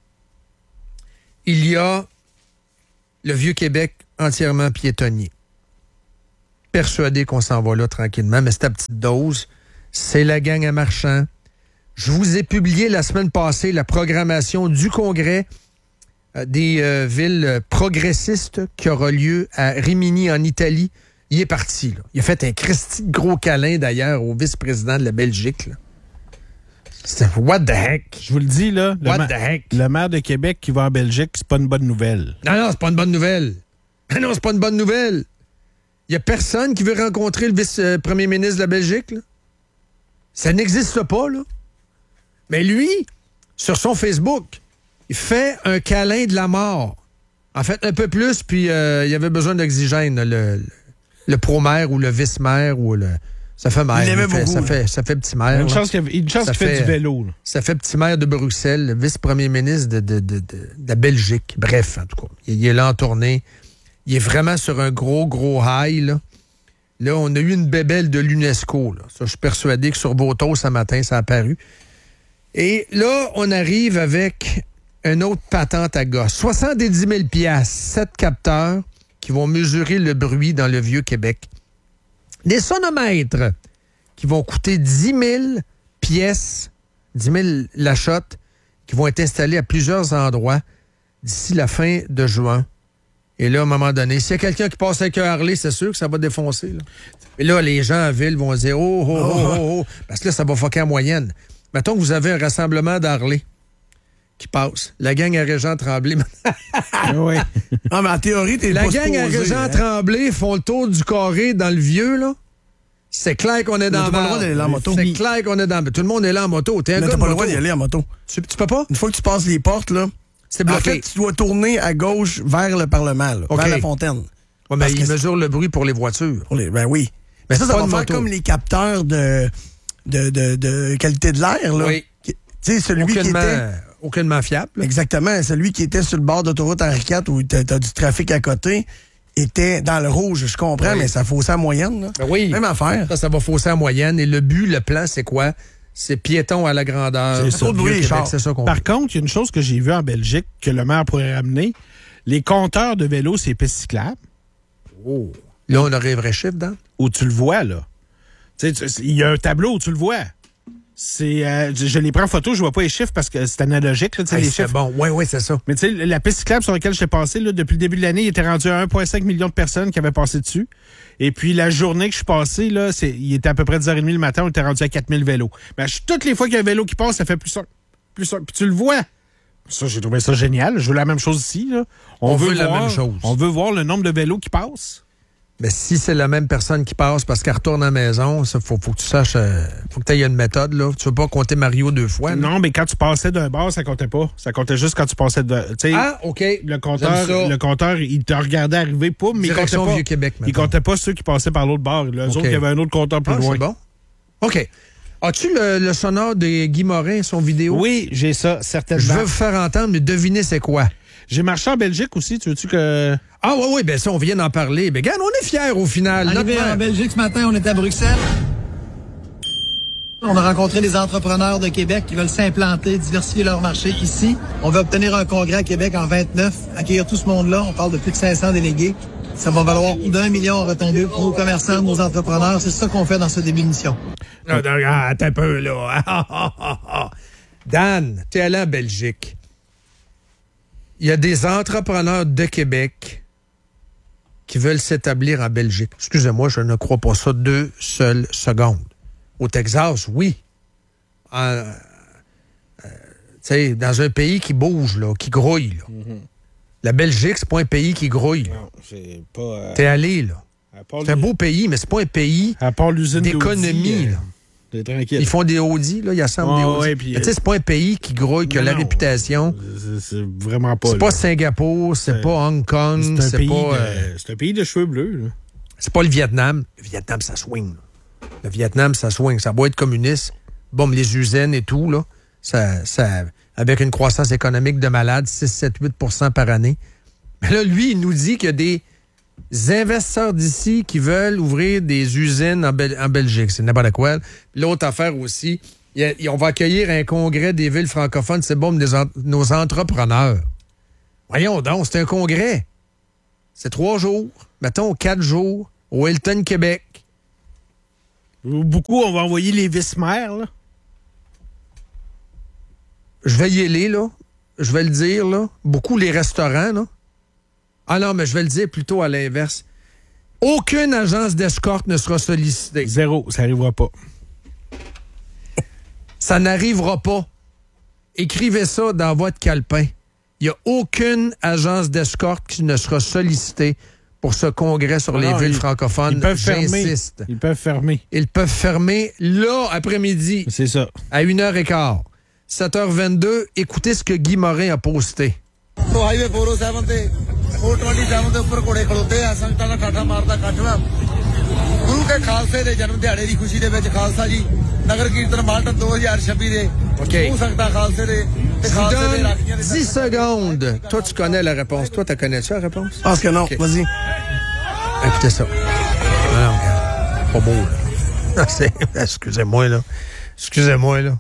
il y a le Vieux-Québec entièrement piétonnier. Persuadé qu'on s'en va là tranquillement, mais c'est à petite dose. C'est la gang à Marchand. Je vous ai publié la semaine passée la programmation du congrès des villes progressistes qui aura lieu à Rimini, en Italie. Il est parti, là. Il a fait un Christy de gros câlin, d'ailleurs, au vice-président de la Belgique, là. C'est what the heck? Je vous le dis, là. What the heck? Le maire de Québec qui va en Belgique, c'est pas une bonne nouvelle. Non, c'est pas une bonne nouvelle. Non, c'est pas une bonne nouvelle. Il y a personne qui veut rencontrer le vice-premier ministre de la Belgique, là. Ça n'existe pas, là. Mais lui, sur son Facebook, il fait un câlin de la mort. En fait, un peu plus, puis il y avait besoin d'oxygène, le pro-maire ou le vice-maire ou le... Ça fait maire. Il aimait beaucoup. Ça fait petit maire. Une chance qu'il fait du vélo. Là. Ça fait petit maire de Bruxelles, le vice-premier ministre de la Belgique. Bref, en tout cas. Il est là en tournée. Il est vraiment sur un gros high, là. Là, on a eu une bébelle de l'UNESCO, là. Ça, je suis persuadé que sur Voto, ce matin, ça a apparu. Et là, on arrive avec une autre patente à gosse. 70 000 $, 7 capteurs qui vont mesurer le bruit dans le Vieux-Québec. Des sonomètres qui vont coûter 10 000 pièces, 10 000 la shot, qui vont être installés à plusieurs endroits d'ici la fin de juin. Et là, à un moment donné, s'il y a quelqu'un qui passe avec un Harley, c'est sûr que ça va défoncer. Là. Et là, les gens en ville vont dire « Oh, parce que là, ça va fucker en moyenne. Mettons que vous avez un rassemblement d'Harley qui passe. La gang à Régent-Tremblay. Oui. Non, mais en théorie, t'es la pas gang à Régent-Tremblay font le tour du carré dans le vieux, là. C'est clair qu'on est dans la moto. D'aller en moto. C'est clair qu'on est dans tout le monde est là en moto. Mais t'as pas le droit d'y aller en moto. Tu peux pas? Une fois que tu passes les portes, là, c'est bloqué. En fait, tu dois tourner à gauche vers le Parlement, là, vers la fontaine. Ouais, mais ils mesurent le bruit pour les voitures. Ben oui. Mais ça va faire comme les capteurs de qualité de l'air, là. Oui. Tu sais, celui qui était... Aucunement fiable. Là. Exactement. Celui qui était sur le bord d'autoroute Henri IV où t'as du trafic à côté était dans le rouge, je comprends, mais ça faussait à moyenne. Là. Ben oui. Même affaire. Ça va fausser à moyenne. Et le plan, c'est quoi? C'est piéton à la grandeur. C'est ça. C'est ça qu'on Par contre, il y a une chose que j'ai vue en Belgique que le maire pourrait ramener. Les compteurs de vélos, c'est pistes cyclables. Oh. Là, on aurait un vrai chiffre, Dan? Où tu le vois, là. Il y a un tableau où tu le vois. Je les prends en photo, je vois pas les chiffres parce que c'est analogique, là, les chiffres. Bon, oui, c'est ça. Mais tu sais, la piste cyclable sur laquelle j'étais passé, là, depuis le début de l'année, il était rendu à 1,5 million de personnes qui avaient passé dessus. Et puis, la journée que je suis passé, là, il était à peu près 10h30 le matin, on était rendu à 4000 vélos. Mais toutes les fois qu'il y a un vélo qui passe, ça fait plus un. Puis tu le vois. Ça, j'ai trouvé ça génial. Je veux la même chose ici, là. On veut la même chose. On veut voir le nombre de vélos qui passent. Mais si c'est la même personne qui passe parce qu'elle retourne à la maison, ça faut que tu saches, faut que tu aies une méthode, là. Tu veux pas compter Mario 2 fois. Là. Non, mais quand tu passais d'un bar, ça comptait pas. Ça comptait juste quand tu passais de. Ah, OK. Le compteur, il te regardait arriver, pas, mais Direction il comptait pas. Il comptait pas ceux qui passaient par l'autre bar. Les autres, il y avait un autre compteur plus loin. C'est bon. OK. As-tu le sonore de Guy Morin, son vidéo? Oui, j'ai ça, certainement. Je veux vous faire entendre, mais devinez c'est quoi. J'ai marché en Belgique aussi, tu veux-tu que... Ah oui, ben ça, on vient d'en parler. Ben regarde, on est fiers au final. Arrivé en Belgique ce matin, on est à Bruxelles. On a rencontré des entrepreneurs de Québec qui veulent s'implanter, diversifier leur marché ici. On va obtenir un congrès à Québec en 29, accueillir tout ce monde-là. On parle de plus de 500 délégués. Ça va valoir plus d'1 million en retombées pour nos commerçants, nos entrepreneurs. C'est ça qu'on fait dans ce début de mission. Attends un peu, là. Dan, t'es allé en Belgique. Il y a des entrepreneurs de Québec qui veulent s'établir en Belgique. Excusez-moi, je ne crois pas ça 2 seules secondes. Au Texas, oui. Dans un pays qui bouge, là, qui grouille. Là. Mm-hmm. La Belgique, c'est pas un pays qui grouille. Non, c'est pas... T'es allé, là. C'est un beau pays, mais c'est pas un pays d'économie, là. Tranquille. Ils font des Audi, là, ils assemblent des Audi. Ouais, puis, c'est pas un pays qui grouille, qui a la réputation. C'est vraiment pas. C'est pas Singapour, c'est pas Hong Kong, c'est pas. C'est un pays de cheveux bleus, là. C'est pas le Vietnam. Le Vietnam, ça swing. Là. Le Vietnam, ça swing. Ça doit être communiste. Bon, les usines et tout, là, ça, avec une croissance économique de malade, 6, 7, 8% par année. Mais là, lui, il nous dit qu'il y a des investisseurs d'ici qui veulent ouvrir des usines en Belgique. C'est n'importe quoi. L'autre affaire aussi, on va accueillir un congrès des villes francophones. C'est bon, nos entrepreneurs. Voyons donc, c'est un congrès. C'est 3 jours, mettons 4 jours, au Hilton, Québec. Beaucoup, on va envoyer les vice-maires, là. Je vais y aller, là. Je vais le dire, là. Beaucoup les restaurants, là. Ah non, mais je vais le dire plutôt à l'inverse. Aucune agence d'escorte ne sera sollicitée. 0, ça n'arrivera pas. Ça n'arrivera pas. Écrivez ça dans votre calepin. Il n'y a aucune agence d'escorte qui ne sera sollicitée pour ce congrès sur les villes francophones. Ils peuvent J'insiste. Ils peuvent fermer. Ils peuvent fermer là, après-midi. C'est ça. À 1h15. 7h22, écoutez ce que Guy Morin a posté. Highway 407 ਤੇ 427 ਦੇ ਉੱਪਰ ਘੋੜੇ ਖਲੋਤੇ ਆ ਸੰਗਤਾਂ ਦਾ ਠਾਠਾ ਮਾਰਦਾ ਕੱਟਣਾ ਗੁਰੂ ਕੇ ਖਾਲਸੇ ਦੇ ਜਨਮ ਦਿਹਾੜੇ ਦੀ ਖੁਸ਼ੀ ਦੇ ਵਿੱਚ ਖਾਲਸਾ ਜੀ ਨਗਰ ਕੀਰਤਨ ਮਾਲਟਨ 2026 ਦੇ ਉਹ ਸੰਗਤਾਂ ਖਾਲਸੇ ਦੇ ਤੇ ਖਾਲਸੇ ਦੇ ਰਾਖੀਆਂ ਦੇ 10 secondes. Toi, tu connais la réponse. Toi, tu connais-tu la réponse? Je pense que non. Okay. Vas-y. Écoutez ça. Non, regarde. Pas beau, là. Excusez-moi, là. Excusez-moi, là.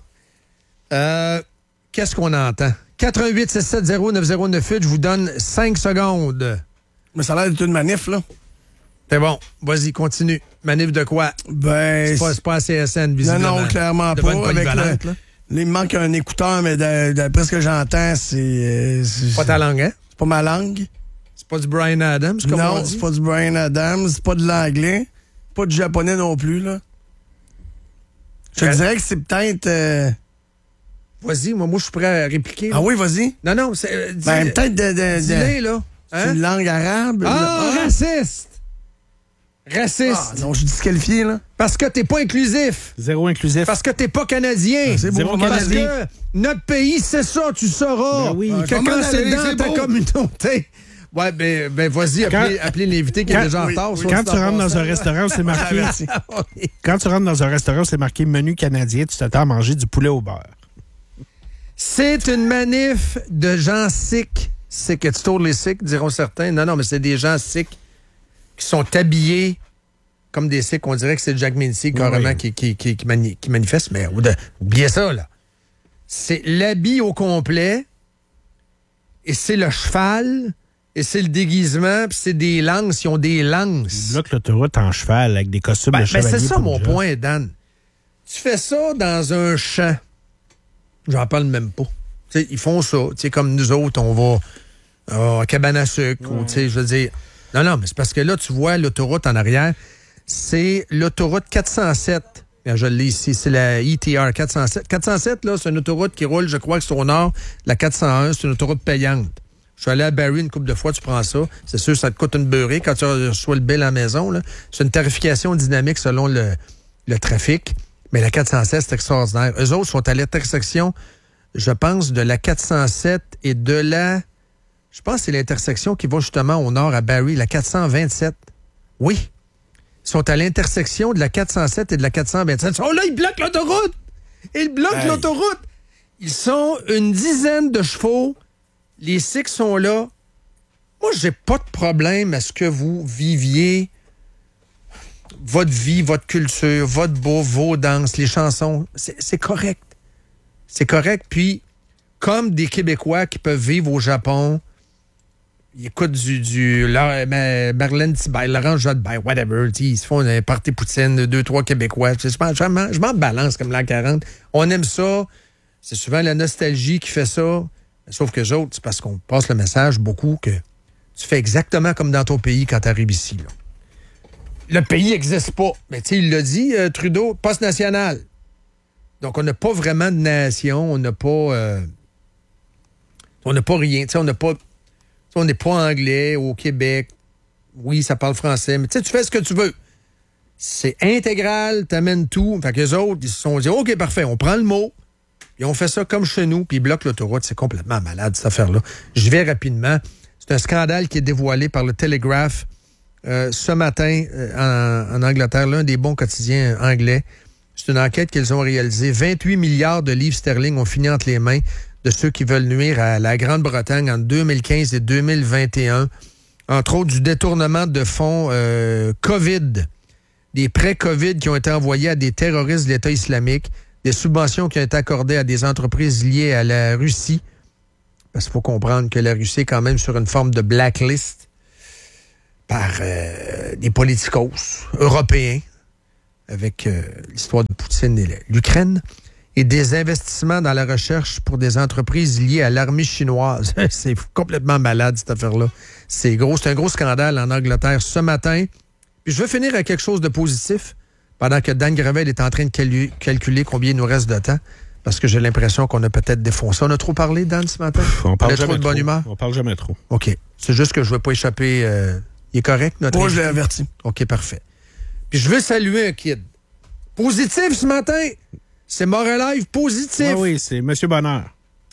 Qu'est-ce qu'on entend? 88-670-9098, je vous donne 5 secondes. Mais ça a l'air d'être une manif, là. C'est bon. Vas-y, continue. Manif de quoi? Ben... C'est pas à CSN, visiblement. Non, clairement pas. Il me manque un écouteur, mais d'après ce que j'entends, c'est pas ta langue, hein? C'est pas ma langue. C'est pas du Bryan Adams, comme on dit? Non, c'est pas du Bryan Adams, c'est pas de l'anglais, pas du japonais non plus, là. Je te dirais que c'est peut-être... Vas-y, moi, je suis prêt à répliquer. Là. Ah oui, vas-y. Non, c'est... Ben, peut-être dis-le, là. Hein? C'est une langue arabe. Raciste! Raciste. Ah, non, je suis disqualifié, là. Parce que t'es pas inclusif. 0 inclusif. Parce que t'es pas canadien. C'est bon, parce que notre pays, c'est ça, tu sauras. Ben oui. Que quand c'est dans ta communauté... Ouais, ben vas-y, appelez l'invité qui est déjà en retard. Quand tu rentres dans un restaurant, c'est marqué... Quand tu rentres dans un restaurant, c'est marqué menu canadien, tu t'attends à manger du poulet au beurre. C'est une manif de gens sick. C'est que tu tournes les sick, diront certains. Non, mais c'est des gens sick qui sont habillés comme des sick. On dirait que c'est Jack Mincy carrément qui manifeste. Mais oubliez ça, là. C'est l'habit au complet et c'est le cheval et c'est le déguisement puis c'est des lances. Ils ont des lances. Ils bloquent l'autoroute en cheval avec des costumes de chevalier. C'est ça mon point, Dan. Tu fais ça dans un champ. J'en parle même pas. T'sais, ils font ça. Comme nous autres, on va à cabane à sucre. Ou, je veux dire... Non, mais c'est parce que là, tu vois l'autoroute en arrière. C'est l'autoroute 407. Bien, je l'ai ici. C'est la ITR 407. 407, là, c'est une autoroute qui roule, je crois que c'est au nord. La 401, c'est une autoroute payante. Je suis allé à Barrie une couple de fois, tu prends ça. C'est sûr, ça te coûte une beurrée quand tu reçois le bill à la maison. Là. C'est une tarification dynamique selon le trafic. Mais la 407, c'est extraordinaire. Eux autres sont à l'intersection, je pense, de la 407 et de la... Je pense que c'est l'intersection qui va justement au nord à Barrie, la 427. Oui. Ils sont à l'intersection de la 407 et de la 427. Oh là, ils bloquent l'autoroute! Ils bloquent l'autoroute! Ils sont une dizaine de chevaux. Les Sikhs sont là. Moi, j'ai pas de problème à ce que vous viviez votre vie, votre culture, votre bouffe, vos danses, les chansons. C'est correct. C'est correct. Puis, comme des Québécois qui peuvent vivre au Japon, ils écoutent Marlène Tibet, Laurent Jodbert, whatever. Ils se font un party poutine, 2-3 Québécois. Je m'en balance comme l'an 40. On aime ça. C'est souvent la nostalgie qui fait ça. Sauf que les autres, c'est parce qu'on passe le message beaucoup que tu fais exactement comme dans ton pays quand tu arrives ici. Là. Le pays n'existe pas. Mais tu sais, il l'a dit, Trudeau, poste national. Donc, on n'a pas vraiment de nation. On n'a pas rien. Tu sais, on n'est pas anglais au Québec. Oui, ça parle français. Mais tu sais, tu fais ce que tu veux. C'est intégral, t'amènes tout. Fait que les autres, ils se sont dit, OK, parfait, on prend le mot. Puis on fait ça comme chez nous, puis ils bloquent l'autoroute. C'est complètement malade, cette affaire-là. J'y vais rapidement. C'est un scandale qui est dévoilé par le Telegraph ce matin en Angleterre, l'un des bons quotidiens anglais. C'est une enquête qu'ils ont réalisée. 28 milliards de livres sterling ont fini entre les mains de ceux qui veulent nuire à la Grande-Bretagne en 2015 et 2021. Entre autres, du détournement de fonds COVID, des prêts COVID qui ont été envoyés à des terroristes de l'État islamique, des subventions qui ont été accordées à des entreprises liées à la Russie. Parce qu'il faut comprendre que la Russie est quand même sur une forme de blacklist par des politicos européens avec l'histoire de Poutine et l'Ukraine. Et des investissements dans la recherche pour des entreprises liées à l'armée chinoise. C'est complètement malade, cette affaire-là. C'est gros, c'est un gros scandale en Angleterre ce matin. Puis je veux finir avec quelque chose de positif, pendant que Dan Gravel est en train de calculer combien il nous reste de temps, parce que j'ai l'impression qu'on a peut-être défoncé. On a trop parlé, Dan, ce matin? On parle trop de bonne humeur? On parle jamais trop. OK. C'est juste que je ne veux pas échapper. Il est correct, notre Moi, je l'ai averti. OK, parfait. Puis je veux saluer un kid. Positif ce matin! C'est Moral Live positif. Oui, c'est M. Bonheur.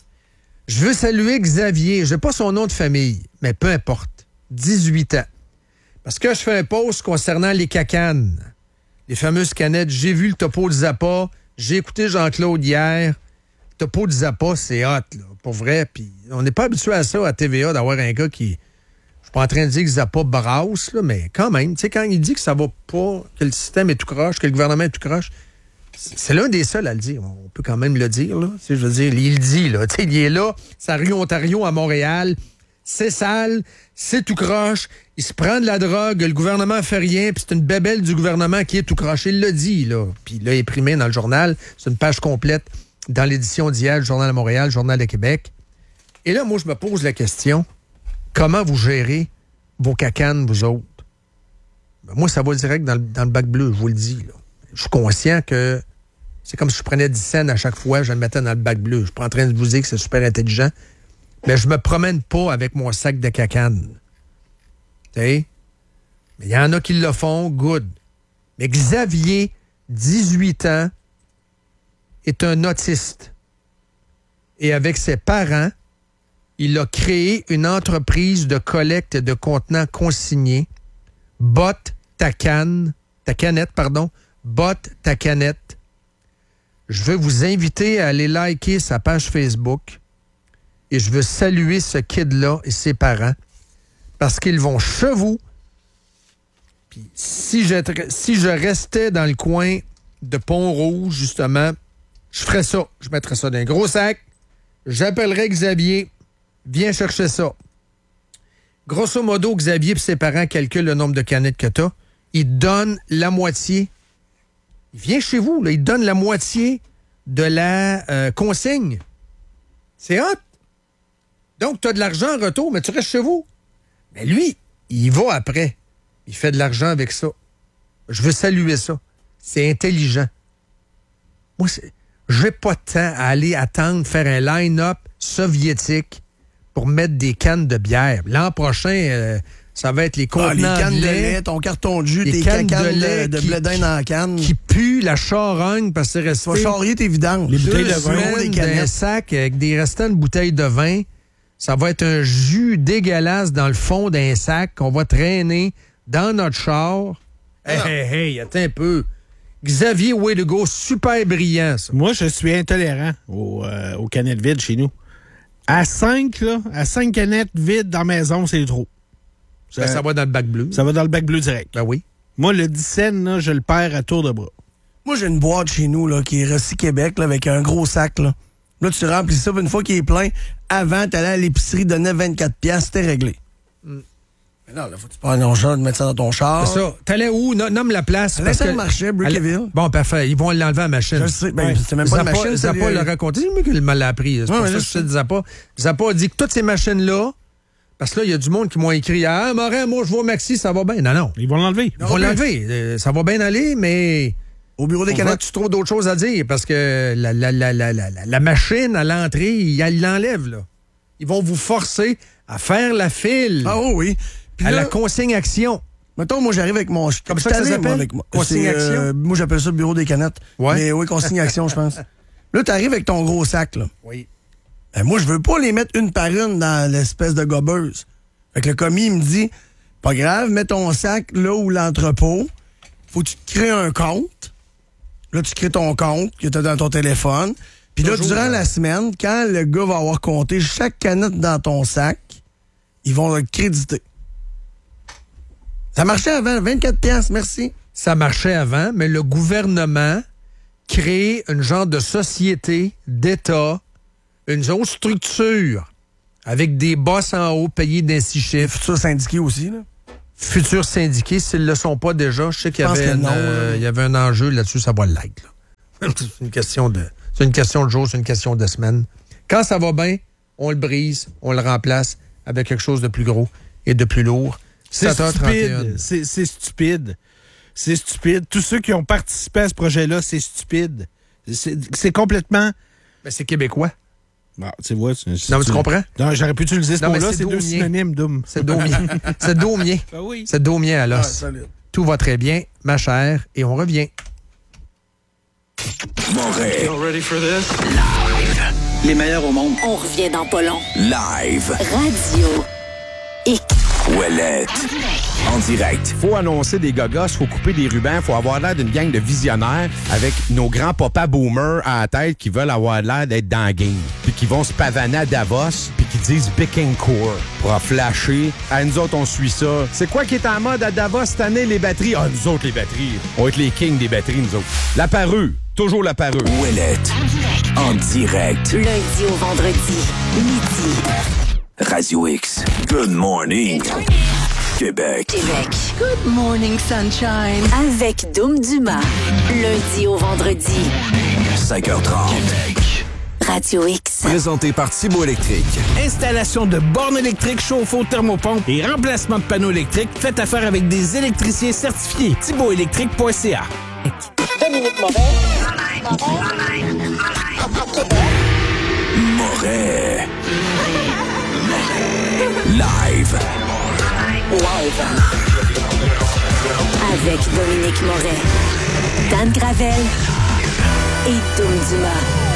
Je veux saluer Xavier. Je n'ai pas son nom de famille, mais peu importe. 18 ans. Parce que je fais un post concernant les cacanes. Les fameuses canettes. J'ai vu le topo de Zappa. J'ai écouté Jean-Claude hier. Le topo de Zappa, c'est hot, là, pour vrai. Puis on n'est pas habitué à ça à TVA, d'avoir un gars qui... Je suis pas en train de dire que Zappa brasse, là, mais quand même. Tu sais, quand il dit que ça va pas, que le système est tout croche, que le gouvernement est tout croche... C'est l'un des seuls à le dire. On peut quand même le dire, là. Tu sais, je veux dire, il le dit, là. Tu sais, il est là, sa rue Ontario à Montréal. C'est sale, c'est tout croche. Il se prend de la drogue, le gouvernement fait rien, puis c'est une bébelle du gouvernement qui est tout croche. Il l'a dit, là. Puis il l'a imprimé dans le journal. C'est une page complète dans l'édition d'hier, le Journal de Montréal, le Journal de Québec. Et là, moi, je me pose la question, comment vous gérez vos cacanes, vous autres? Ben, moi, ça va direct dans le bac bleu, je vous le dis, là. Je suis conscient que c'est comme si je prenais 10 cents à chaque fois, je le mettais dans le bac bleu. Je suis pas en train de vous dire que c'est super intelligent, mais je me promène pas avec mon sac de cacane. Tu sais? Mais il y en a qui le font, good. Mais Xavier, 18 ans, est un autiste. Et avec ses parents, il a créé une entreprise de collecte de contenants consignés. Botte ta canette, Botte ta canette. Je veux vous inviter à aller liker sa page Facebook et je veux saluer ce kid-là et ses parents parce qu'ils vont chez vous. Puis si je restais dans le coin de Pont-Rouge, justement, je ferais ça. Je mettrais ça dans un gros sac. J'appellerais Xavier. Viens chercher ça. Grosso modo, Xavier et ses parents calculent le nombre de canettes que tu as. Ils donnent la moitié. Il vient chez vous, là, il donne la moitié de la consigne. C'est hot. Donc, tu as de l'argent en retour, mais tu restes chez vous. Mais lui, il va après. Il fait de l'argent avec ça. Je veux saluer ça. C'est intelligent. Moi, j'ai pas de temps à aller attendre, faire un line-up soviétique pour mettre des cannes de bière. L'an prochain... ça va être les contenants les cannes de lait, ton carton de jus, tes cacanes de blé d'Inde dans la canne. Qui puent la charogne parce que c'est resté... Tu vas charrier tes vidanges. Les bouteilles de vin, des sacs avec des restants de bouteilles de vin. Ça va être un jus dégueulasse dans le fond d'un sac qu'on va traîner dans notre char. Hey, attends un peu. Xavier, way to go, super brillant, ça. Moi, je suis intolérant aux canettes vides chez nous. À 5 canettes vides dans la maison, c'est trop. Ça va dans le bac bleu. Ça va dans le bac bleu direct. Ben oui. Moi, le 10 cents, là, je le perds à tour de bras. Moi, j'ai une boîte chez nous là, qui est Rossi Québec là, avec un gros sac. Là, tu remplis ça, une fois qu'il est plein, avant, t'allais à l'épicerie, donnais 24$, c'était réglé. Mais non, là, faut que tu prennes ton char, mettre ça dans ton char. C'est ça. T'allais où? Nomme la place. À l'Intermarché, Brickeville. Bon, parfait. Ils vont l'enlever à la machine. Je sais. Ben, c'est même pas une machine. Zappa l'a raconté. C'est lui qui me l'a appris. C'est pour ça que je sais de Zappa. Zappa a dit que toutes ces machines-là, parce que là, il y a du monde qui m'ont écrit « Ah, Morin, moi, je vois Maxi, ça va bien. » Non. Ils vont l'enlever. Ils vont l'enlever. Ça va bien aller, mais... Au bureau des canettes, tu trouves d'autres choses à dire parce que la machine à l'entrée, ils l'enlèvent, là. Ils vont vous forcer à faire la file. Ah oui. Puis la consigne-action. Mettons, moi, j'arrive avec mon... Comme ça s'appelle? Consigne-action? Moi, j'appelle ça le bureau des canettes. Ouais. Mais oui, consigne-action, je pense. Là, t'arrives avec ton gros sac, là. Oui. Ben, moi, je veux pas les mettre une par une dans l'espèce de gobeuse. Fait que le commis, il me dit, pas grave, mets ton sac là où l'entrepôt. Faut que tu te crées un compte. Là, tu crées ton compte que tu as dans ton téléphone. Puis là, durant la semaine, quand le gars va avoir compté chaque canette dans ton sac, ils vont le créditer. Ça marchait avant, 24 piastres, merci. Ça marchait avant, mais le gouvernement crée une genre de société d'État, une autre structure, avec des boss en haut payés d'un 6 chiffres. Futurs syndiqués aussi, là. Futurs syndiqués, s'ils ne le sont pas déjà, je sais qu'il y avait un enjeu là-dessus, ça va l'être. C'est une question de jour, c'est une question de semaine. Quand ça va bien, on le brise, on le remplace avec quelque chose de plus gros et de plus lourd. C'est stupide. C'est stupide. C'est stupide. Tous ceux qui ont participé à ce projet-là, c'est stupide. C'est complètement... Ben, c'est québécois. Bon, tu vois, non, mais tu comprends? Non, j'aurais pu utiliser ce mot-là, c'est deux synonymes, Doom. C'est Daumien. C'est Daumien. Ben oui. C'est Daumien à l'os. Tout va très bien, ma chère, et on revient. Moret. Y'all ready for this? Live. Les meilleurs au monde. On revient dans pas long. Live. Radio X. Ouellette. En direct. Faut annoncer des gogos, faut couper des rubans, faut avoir l'air d'une gang de visionnaires avec nos grands papas boomers à la tête qui veulent avoir l'air d'être dans la game. Puis qui vont se pavaner à Davos, puis qui disent Bécancour pour en flasher. Ah, nous autres, on suit ça. C'est quoi qui est en mode à Davos cette année, les batteries? Ah, nous autres, les batteries. On va être les kings des batteries, nous autres. La parure. Toujours la parure. Ouellette. En direct. Lundi au vendredi, midi. Radio X. Good morning. Québec. Good morning, sunshine. Avec Doom Dumas. Lundi au vendredi. 5h30. Québec. Radio X. Présenté par Thibault Électrique. Installation de bornes électriques, chauffe-eau, thermopompe et remplacement de panneaux électriques. Faites affaire avec des électriciens certifiés. ThibaultElectrique.ca. Dominique Moret. Moret. Live. Avec Dominique Moret, Dan Gravel et Doom Dumas.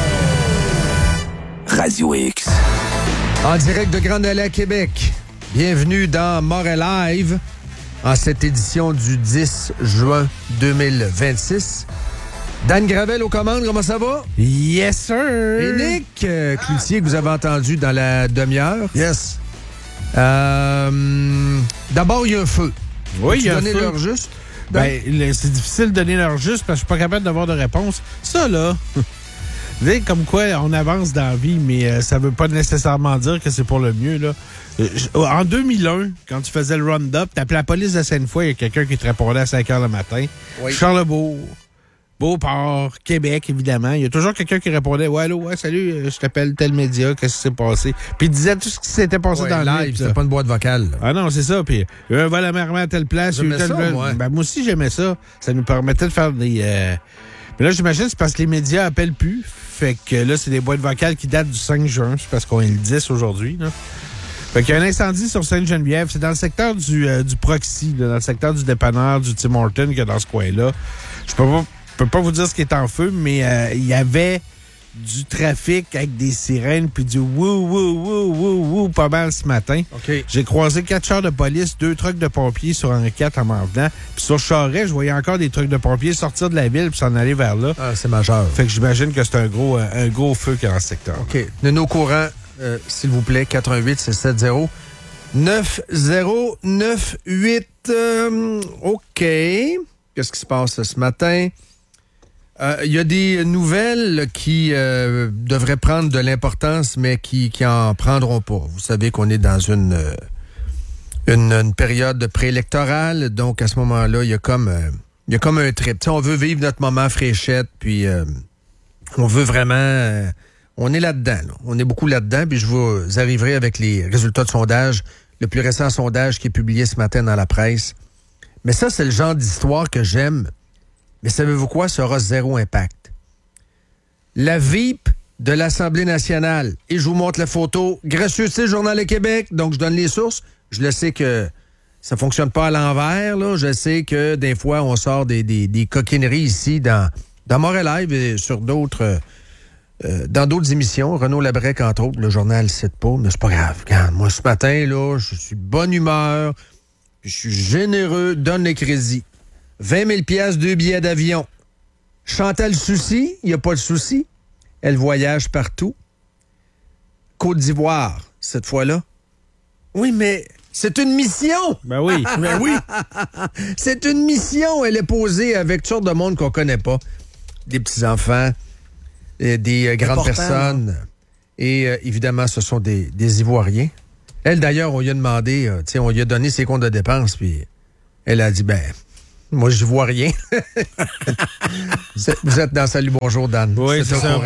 Radio X. En direct de Grande Allée à Québec. Bienvenue dans Moret Live en cette édition du 10 juin 2026. Dan Gravel aux commandes, comment ça va? Yes, sir! Et Nick Cloutier, que vous avez entendu dans la demi-heure. Yes. D'abord, il y a un feu. Oui, il y a un feu. L'heure juste? Ben, c'est difficile de donner l'heure juste parce que je suis pas capable d'avoir de réponse. Ça, là, vous savez, comme quoi on avance dans la vie, mais ça veut pas nécessairement dire que c'est pour le mieux, là. En 2001, quand tu faisais le round-up, t'appelais la police de Sainte-Foy, il y a quelqu'un qui te répondait à 5 h le matin. Oui. Charlebourg. Beauport, Québec, évidemment. Il y a toujours quelqu'un qui répondait « Ouais, allô, ouais, salut, je t'appelle tel média, qu'est-ce qui s'est passé? » Puis il disait tout ce qui s'était passé dans le live. C'était pas une boîte vocale. Là. Ah non, c'est ça. Puis il y a un vol amerement à telle place. J'aimais ça, moi. Ben, moi aussi, j'aimais ça. Ça nous permettait de faire des... Mais là, j'imagine c'est parce que les médias appellent plus. Fait que là, c'est des boîtes vocales qui datent du 5 juin. C'est parce qu'on est le 10 aujourd'hui, là. Fait qu'il y a un incendie sur Sainte-Geneviève. C'est dans le secteur du Proxy, là, dans le secteur du dépanneur du Tim Hortons, qu'il y a dans ce coin-là. Je peux pas vous dire ce qui est en feu, mais il y avait du trafic avec des sirènes puis du wouh pas mal ce matin. Okay. J'ai croisé 4 chars de police, 2 trucks de pompiers sur Henri IV en m'en venant. Puis sur Charest, je voyais encore des trucks de pompiers sortir de la ville puis s'en aller vers là. Ah, c'est majeur. Fait que j'imagine que c'est un gros feu qu'il y a dans ce secteur. OK. Tenez-nous au courant, s'il vous plaît, 88-670. 9098. OK. Qu'est-ce qui se passe ce matin? Il y a des nouvelles qui devraient prendre de l'importance, mais qui en prendront pas. Vous savez qu'on est dans une période préélectorale, donc à ce moment-là, il y a comme un trip. T'sais, on veut vivre notre moment fraîchette, puis on veut vraiment... on est là-dedans. Là. On est beaucoup là-dedans, puis je vous arriverai avec les résultats de sondage, le plus récent sondage qui est publié ce matin dans la presse. Mais ça, c'est le genre d'histoire que j'aime. Mais savez-vous quoi? Ça aura zéro impact. La VIP de l'Assemblée nationale, et je vous montre la photo, gracieuseté Journal de Québec, donc je donne les sources. Je le sais que ça fonctionne pas à l'envers, là. Je sais que des fois, on sort des coquineries ici dans Moret Live et sur d'autres... dans d'autres émissions, Renaud Labrec, entre autres, le journal ne cite pas, mais c'est pas grave. Regarde, moi, ce matin, là, je suis de bonne humeur, puis je suis généreux, donne les crédits. 20 000 $, 2 billets d'avion. Chantal Soucy, il n'y a pas de souci. Elle voyage partout. Côte d'Ivoire, cette fois-là. Oui, mais c'est une mission! Ben oui. Ben oui. C'est une mission. Elle est posée avec toutes sortes de monde qu'on ne connaît pas. Des petits-enfants, des grandes personnes. Et évidemment, ce sont des Ivoiriens. Elle, d'ailleurs, on lui a demandé, on lui a donné ses comptes de dépenses, puis elle a dit, moi, je vois rien. Vous êtes dans Salut, bonjour, Dan. Oui, c'est ça.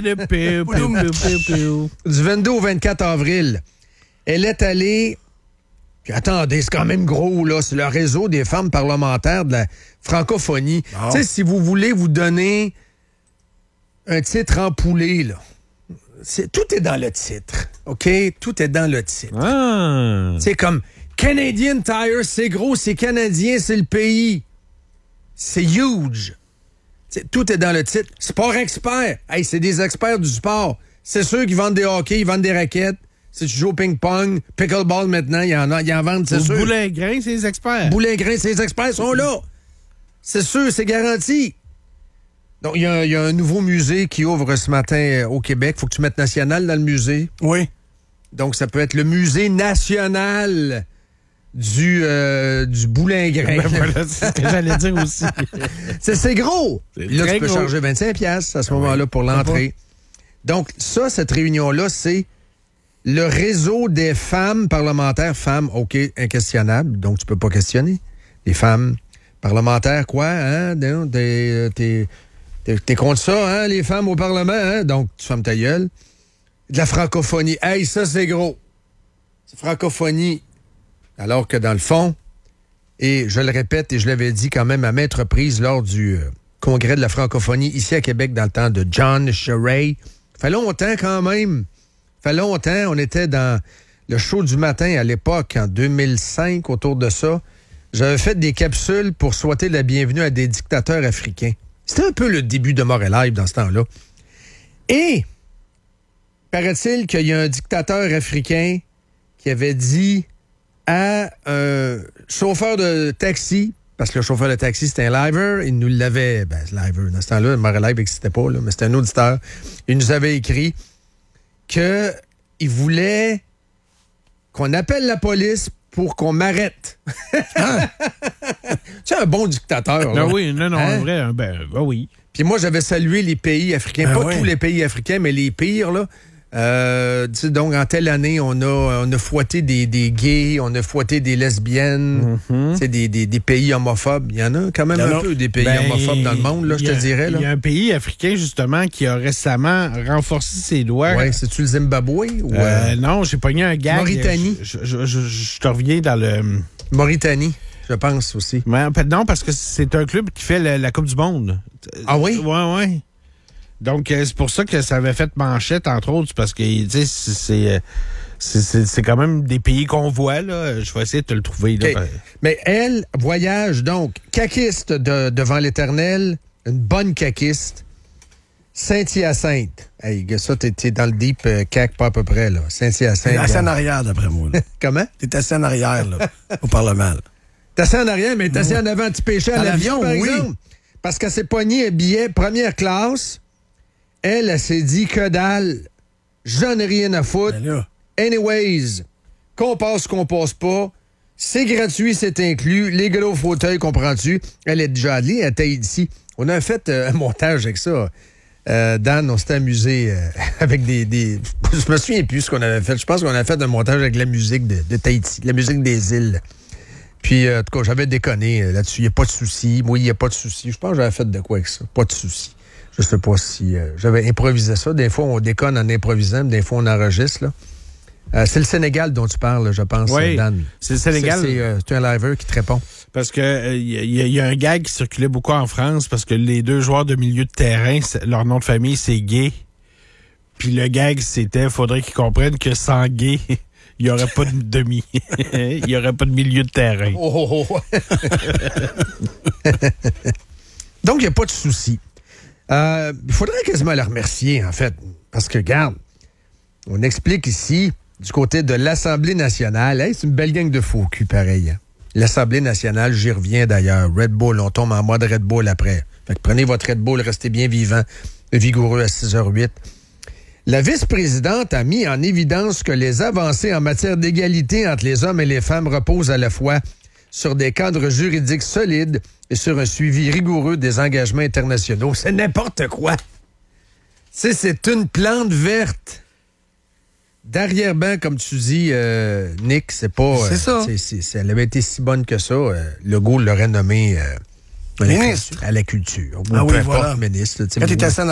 Du 22 au 24 avril, elle est allée... Puis attendez, c'est quand même gros, là. C'est le réseau des femmes parlementaires de la francophonie. Tu sais, si vous voulez vous donner un titre en poulet, là, tout est dans le titre, OK? Tout est dans le titre. C'est comme Canadian Tire, c'est gros, c'est canadien, c'est le pays. C'est huge. Tout est dans le titre. Sport expert. Hey, c'est des experts du sport. C'est sûr qu'ils vendent des hockey, ils vendent des raquettes. Si tu joues au ping-pong, pickleball maintenant, ils en vendent, c'est sûr. Boulingrin, c'est les experts. Boulingrin, c'est les experts sont là. C'est sûr, c'est garanti. Donc, il y a un nouveau musée qui ouvre ce matin au Québec. Faut que tu mettes national dans le musée. Oui. Donc, ça peut être le musée national du boulingrin. Voilà, c'est ce que j'allais dire aussi. C'est gros. Là, tu peux gros. charger 25$ à ce moment-là pour l'entrée. Donc, cette réunion-là, c'est le réseau des femmes parlementaires. Femmes, OK, inquestionnables, donc tu peux pas questionner. Les femmes parlementaires, quoi, hein? T'es contre ça, hein, les femmes au Parlement, hein? Donc, tu fermes ta gueule. De la francophonie. Hey, ça, c'est gros. C'est francophonie. Alors que dans le fond, et je le répète et je l'avais dit quand même à maintes reprises lors du congrès de la francophonie ici à Québec dans le temps de John Charest. Ça fait longtemps quand même. Ça fait longtemps. On était dans le show du matin à l'époque, en 2005, autour de ça. J'avais fait des capsules pour souhaiter la bienvenue à des dictateurs africains. C'était un peu le début de Montréal Live dans ce temps-là. Et paraît-il qu'il y a un dictateur africain qui avait dit à un chauffeur de taxi, parce que le chauffeur de taxi, c'était un liver, il nous l'avait... liver, dans ce temps-là, Montréal Live n'existait pas, là, mais c'était un auditeur. Il nous avait écrit qu'il voulait qu'on appelle la police pour qu'on m'arrête. Tu es un bon dictateur. Là. Oui, non, hein? Vrai, oui. Puis moi, j'avais salué les pays africains, pas tous les pays africains, mais les pires, là. Donc, en telle année, on a fouetté des gays, on a fouetté des lesbiennes, des pays homophobes. Il y en a quand même un peu des pays homophobes dans le monde, là, je te dirais. Il y a un pays africain, justement, qui a récemment renforcé ses lois. Oui, c'est-tu le Zimbabwe? Ou non, j'ai pogné un gag. Mauritanie. Je te reviens dans le... Mauritanie, je pense aussi. Mais, non, parce que c'est un club qui fait la Coupe du Monde. Ah oui? Oui. Donc, c'est pour ça que ça avait fait manchette, entre autres, parce que, tu sais, c'est quand même des pays qu'on voit, là. Je vais essayer de te le trouver, là. Okay. Mais elle voyage, donc, caquiste devant l'Éternel, une bonne caquiste, Saint-Hyacinthe. Hey, ça, t'es dans le deep cac, pas à peu près, là. Saint-Hyacinthe. T'es assis en arrière, d'après moi. Là. Comment? T'es assis en arrière, là, au Parlement. T'es assis en arrière, mais t'es assis en avant, tu pêchais à l'avion, par exemple. Parce qu'elle s'est pognée un billet première classe. Elle s'est dit que dalle, j'en ai rien à foutre. Anyways, qu'on passe pas, c'est gratuit, c'est inclus. Les gros fauteuils, comprends-tu? Elle est déjà allée, elle était ici. On a fait un montage avec ça. Dan, on s'était amusé avec des... Je me souviens plus ce qu'on avait fait. Je pense qu'on a fait un montage avec la musique de Tahiti, la musique des îles. Puis, en tout cas, j'avais déconné là-dessus. Il n'y a pas de souci. Moi, il n'y a pas de souci. Je pense que j'avais fait de quoi avec ça. Pas de souci. Je sais pas si... j'avais improvisé ça. Des fois, on déconne en improvisant, mais des fois, on enregistre. Là. C'est le Sénégal dont tu parles, je pense, Dan. C'est le Sénégal. C'est un liver qui te répond. Parce que y a un gag qui circulait beaucoup en France parce que les deux joueurs de milieu de terrain, leur nom de famille, c'est Gay. Puis le gag, c'était, faudrait qu'ils comprennent que sans Gay... Il n'y aurait pas de demi. Il n'y aurait pas de milieu de terrain. Donc, il n'y a pas de souci. Il faudrait quasiment la remercier, en fait. Parce que, regarde, on explique ici, du côté de l'Assemblée nationale, c'est une belle gang de faux culs, pareil. Hein? L'Assemblée nationale, j'y reviens d'ailleurs. Red Bull, on tombe en mode Red Bull après. Fait que prenez votre Red Bull, restez bien vivant, vigoureux à 6h08. La vice-présidente a mis en évidence que les avancées en matière d'égalité entre les hommes et les femmes reposent à la fois sur des cadres juridiques solides et sur un suivi rigoureux des engagements internationaux. C'est n'importe quoi. C'est une plante verte. D'arrière-ban, comme tu dis, Nick, c'est pas... c'est ça. Elle avait été si bonne que ça. Legault l'aurait nommé à la culture. Ah oui, voilà. Ministre. Quand t'es assis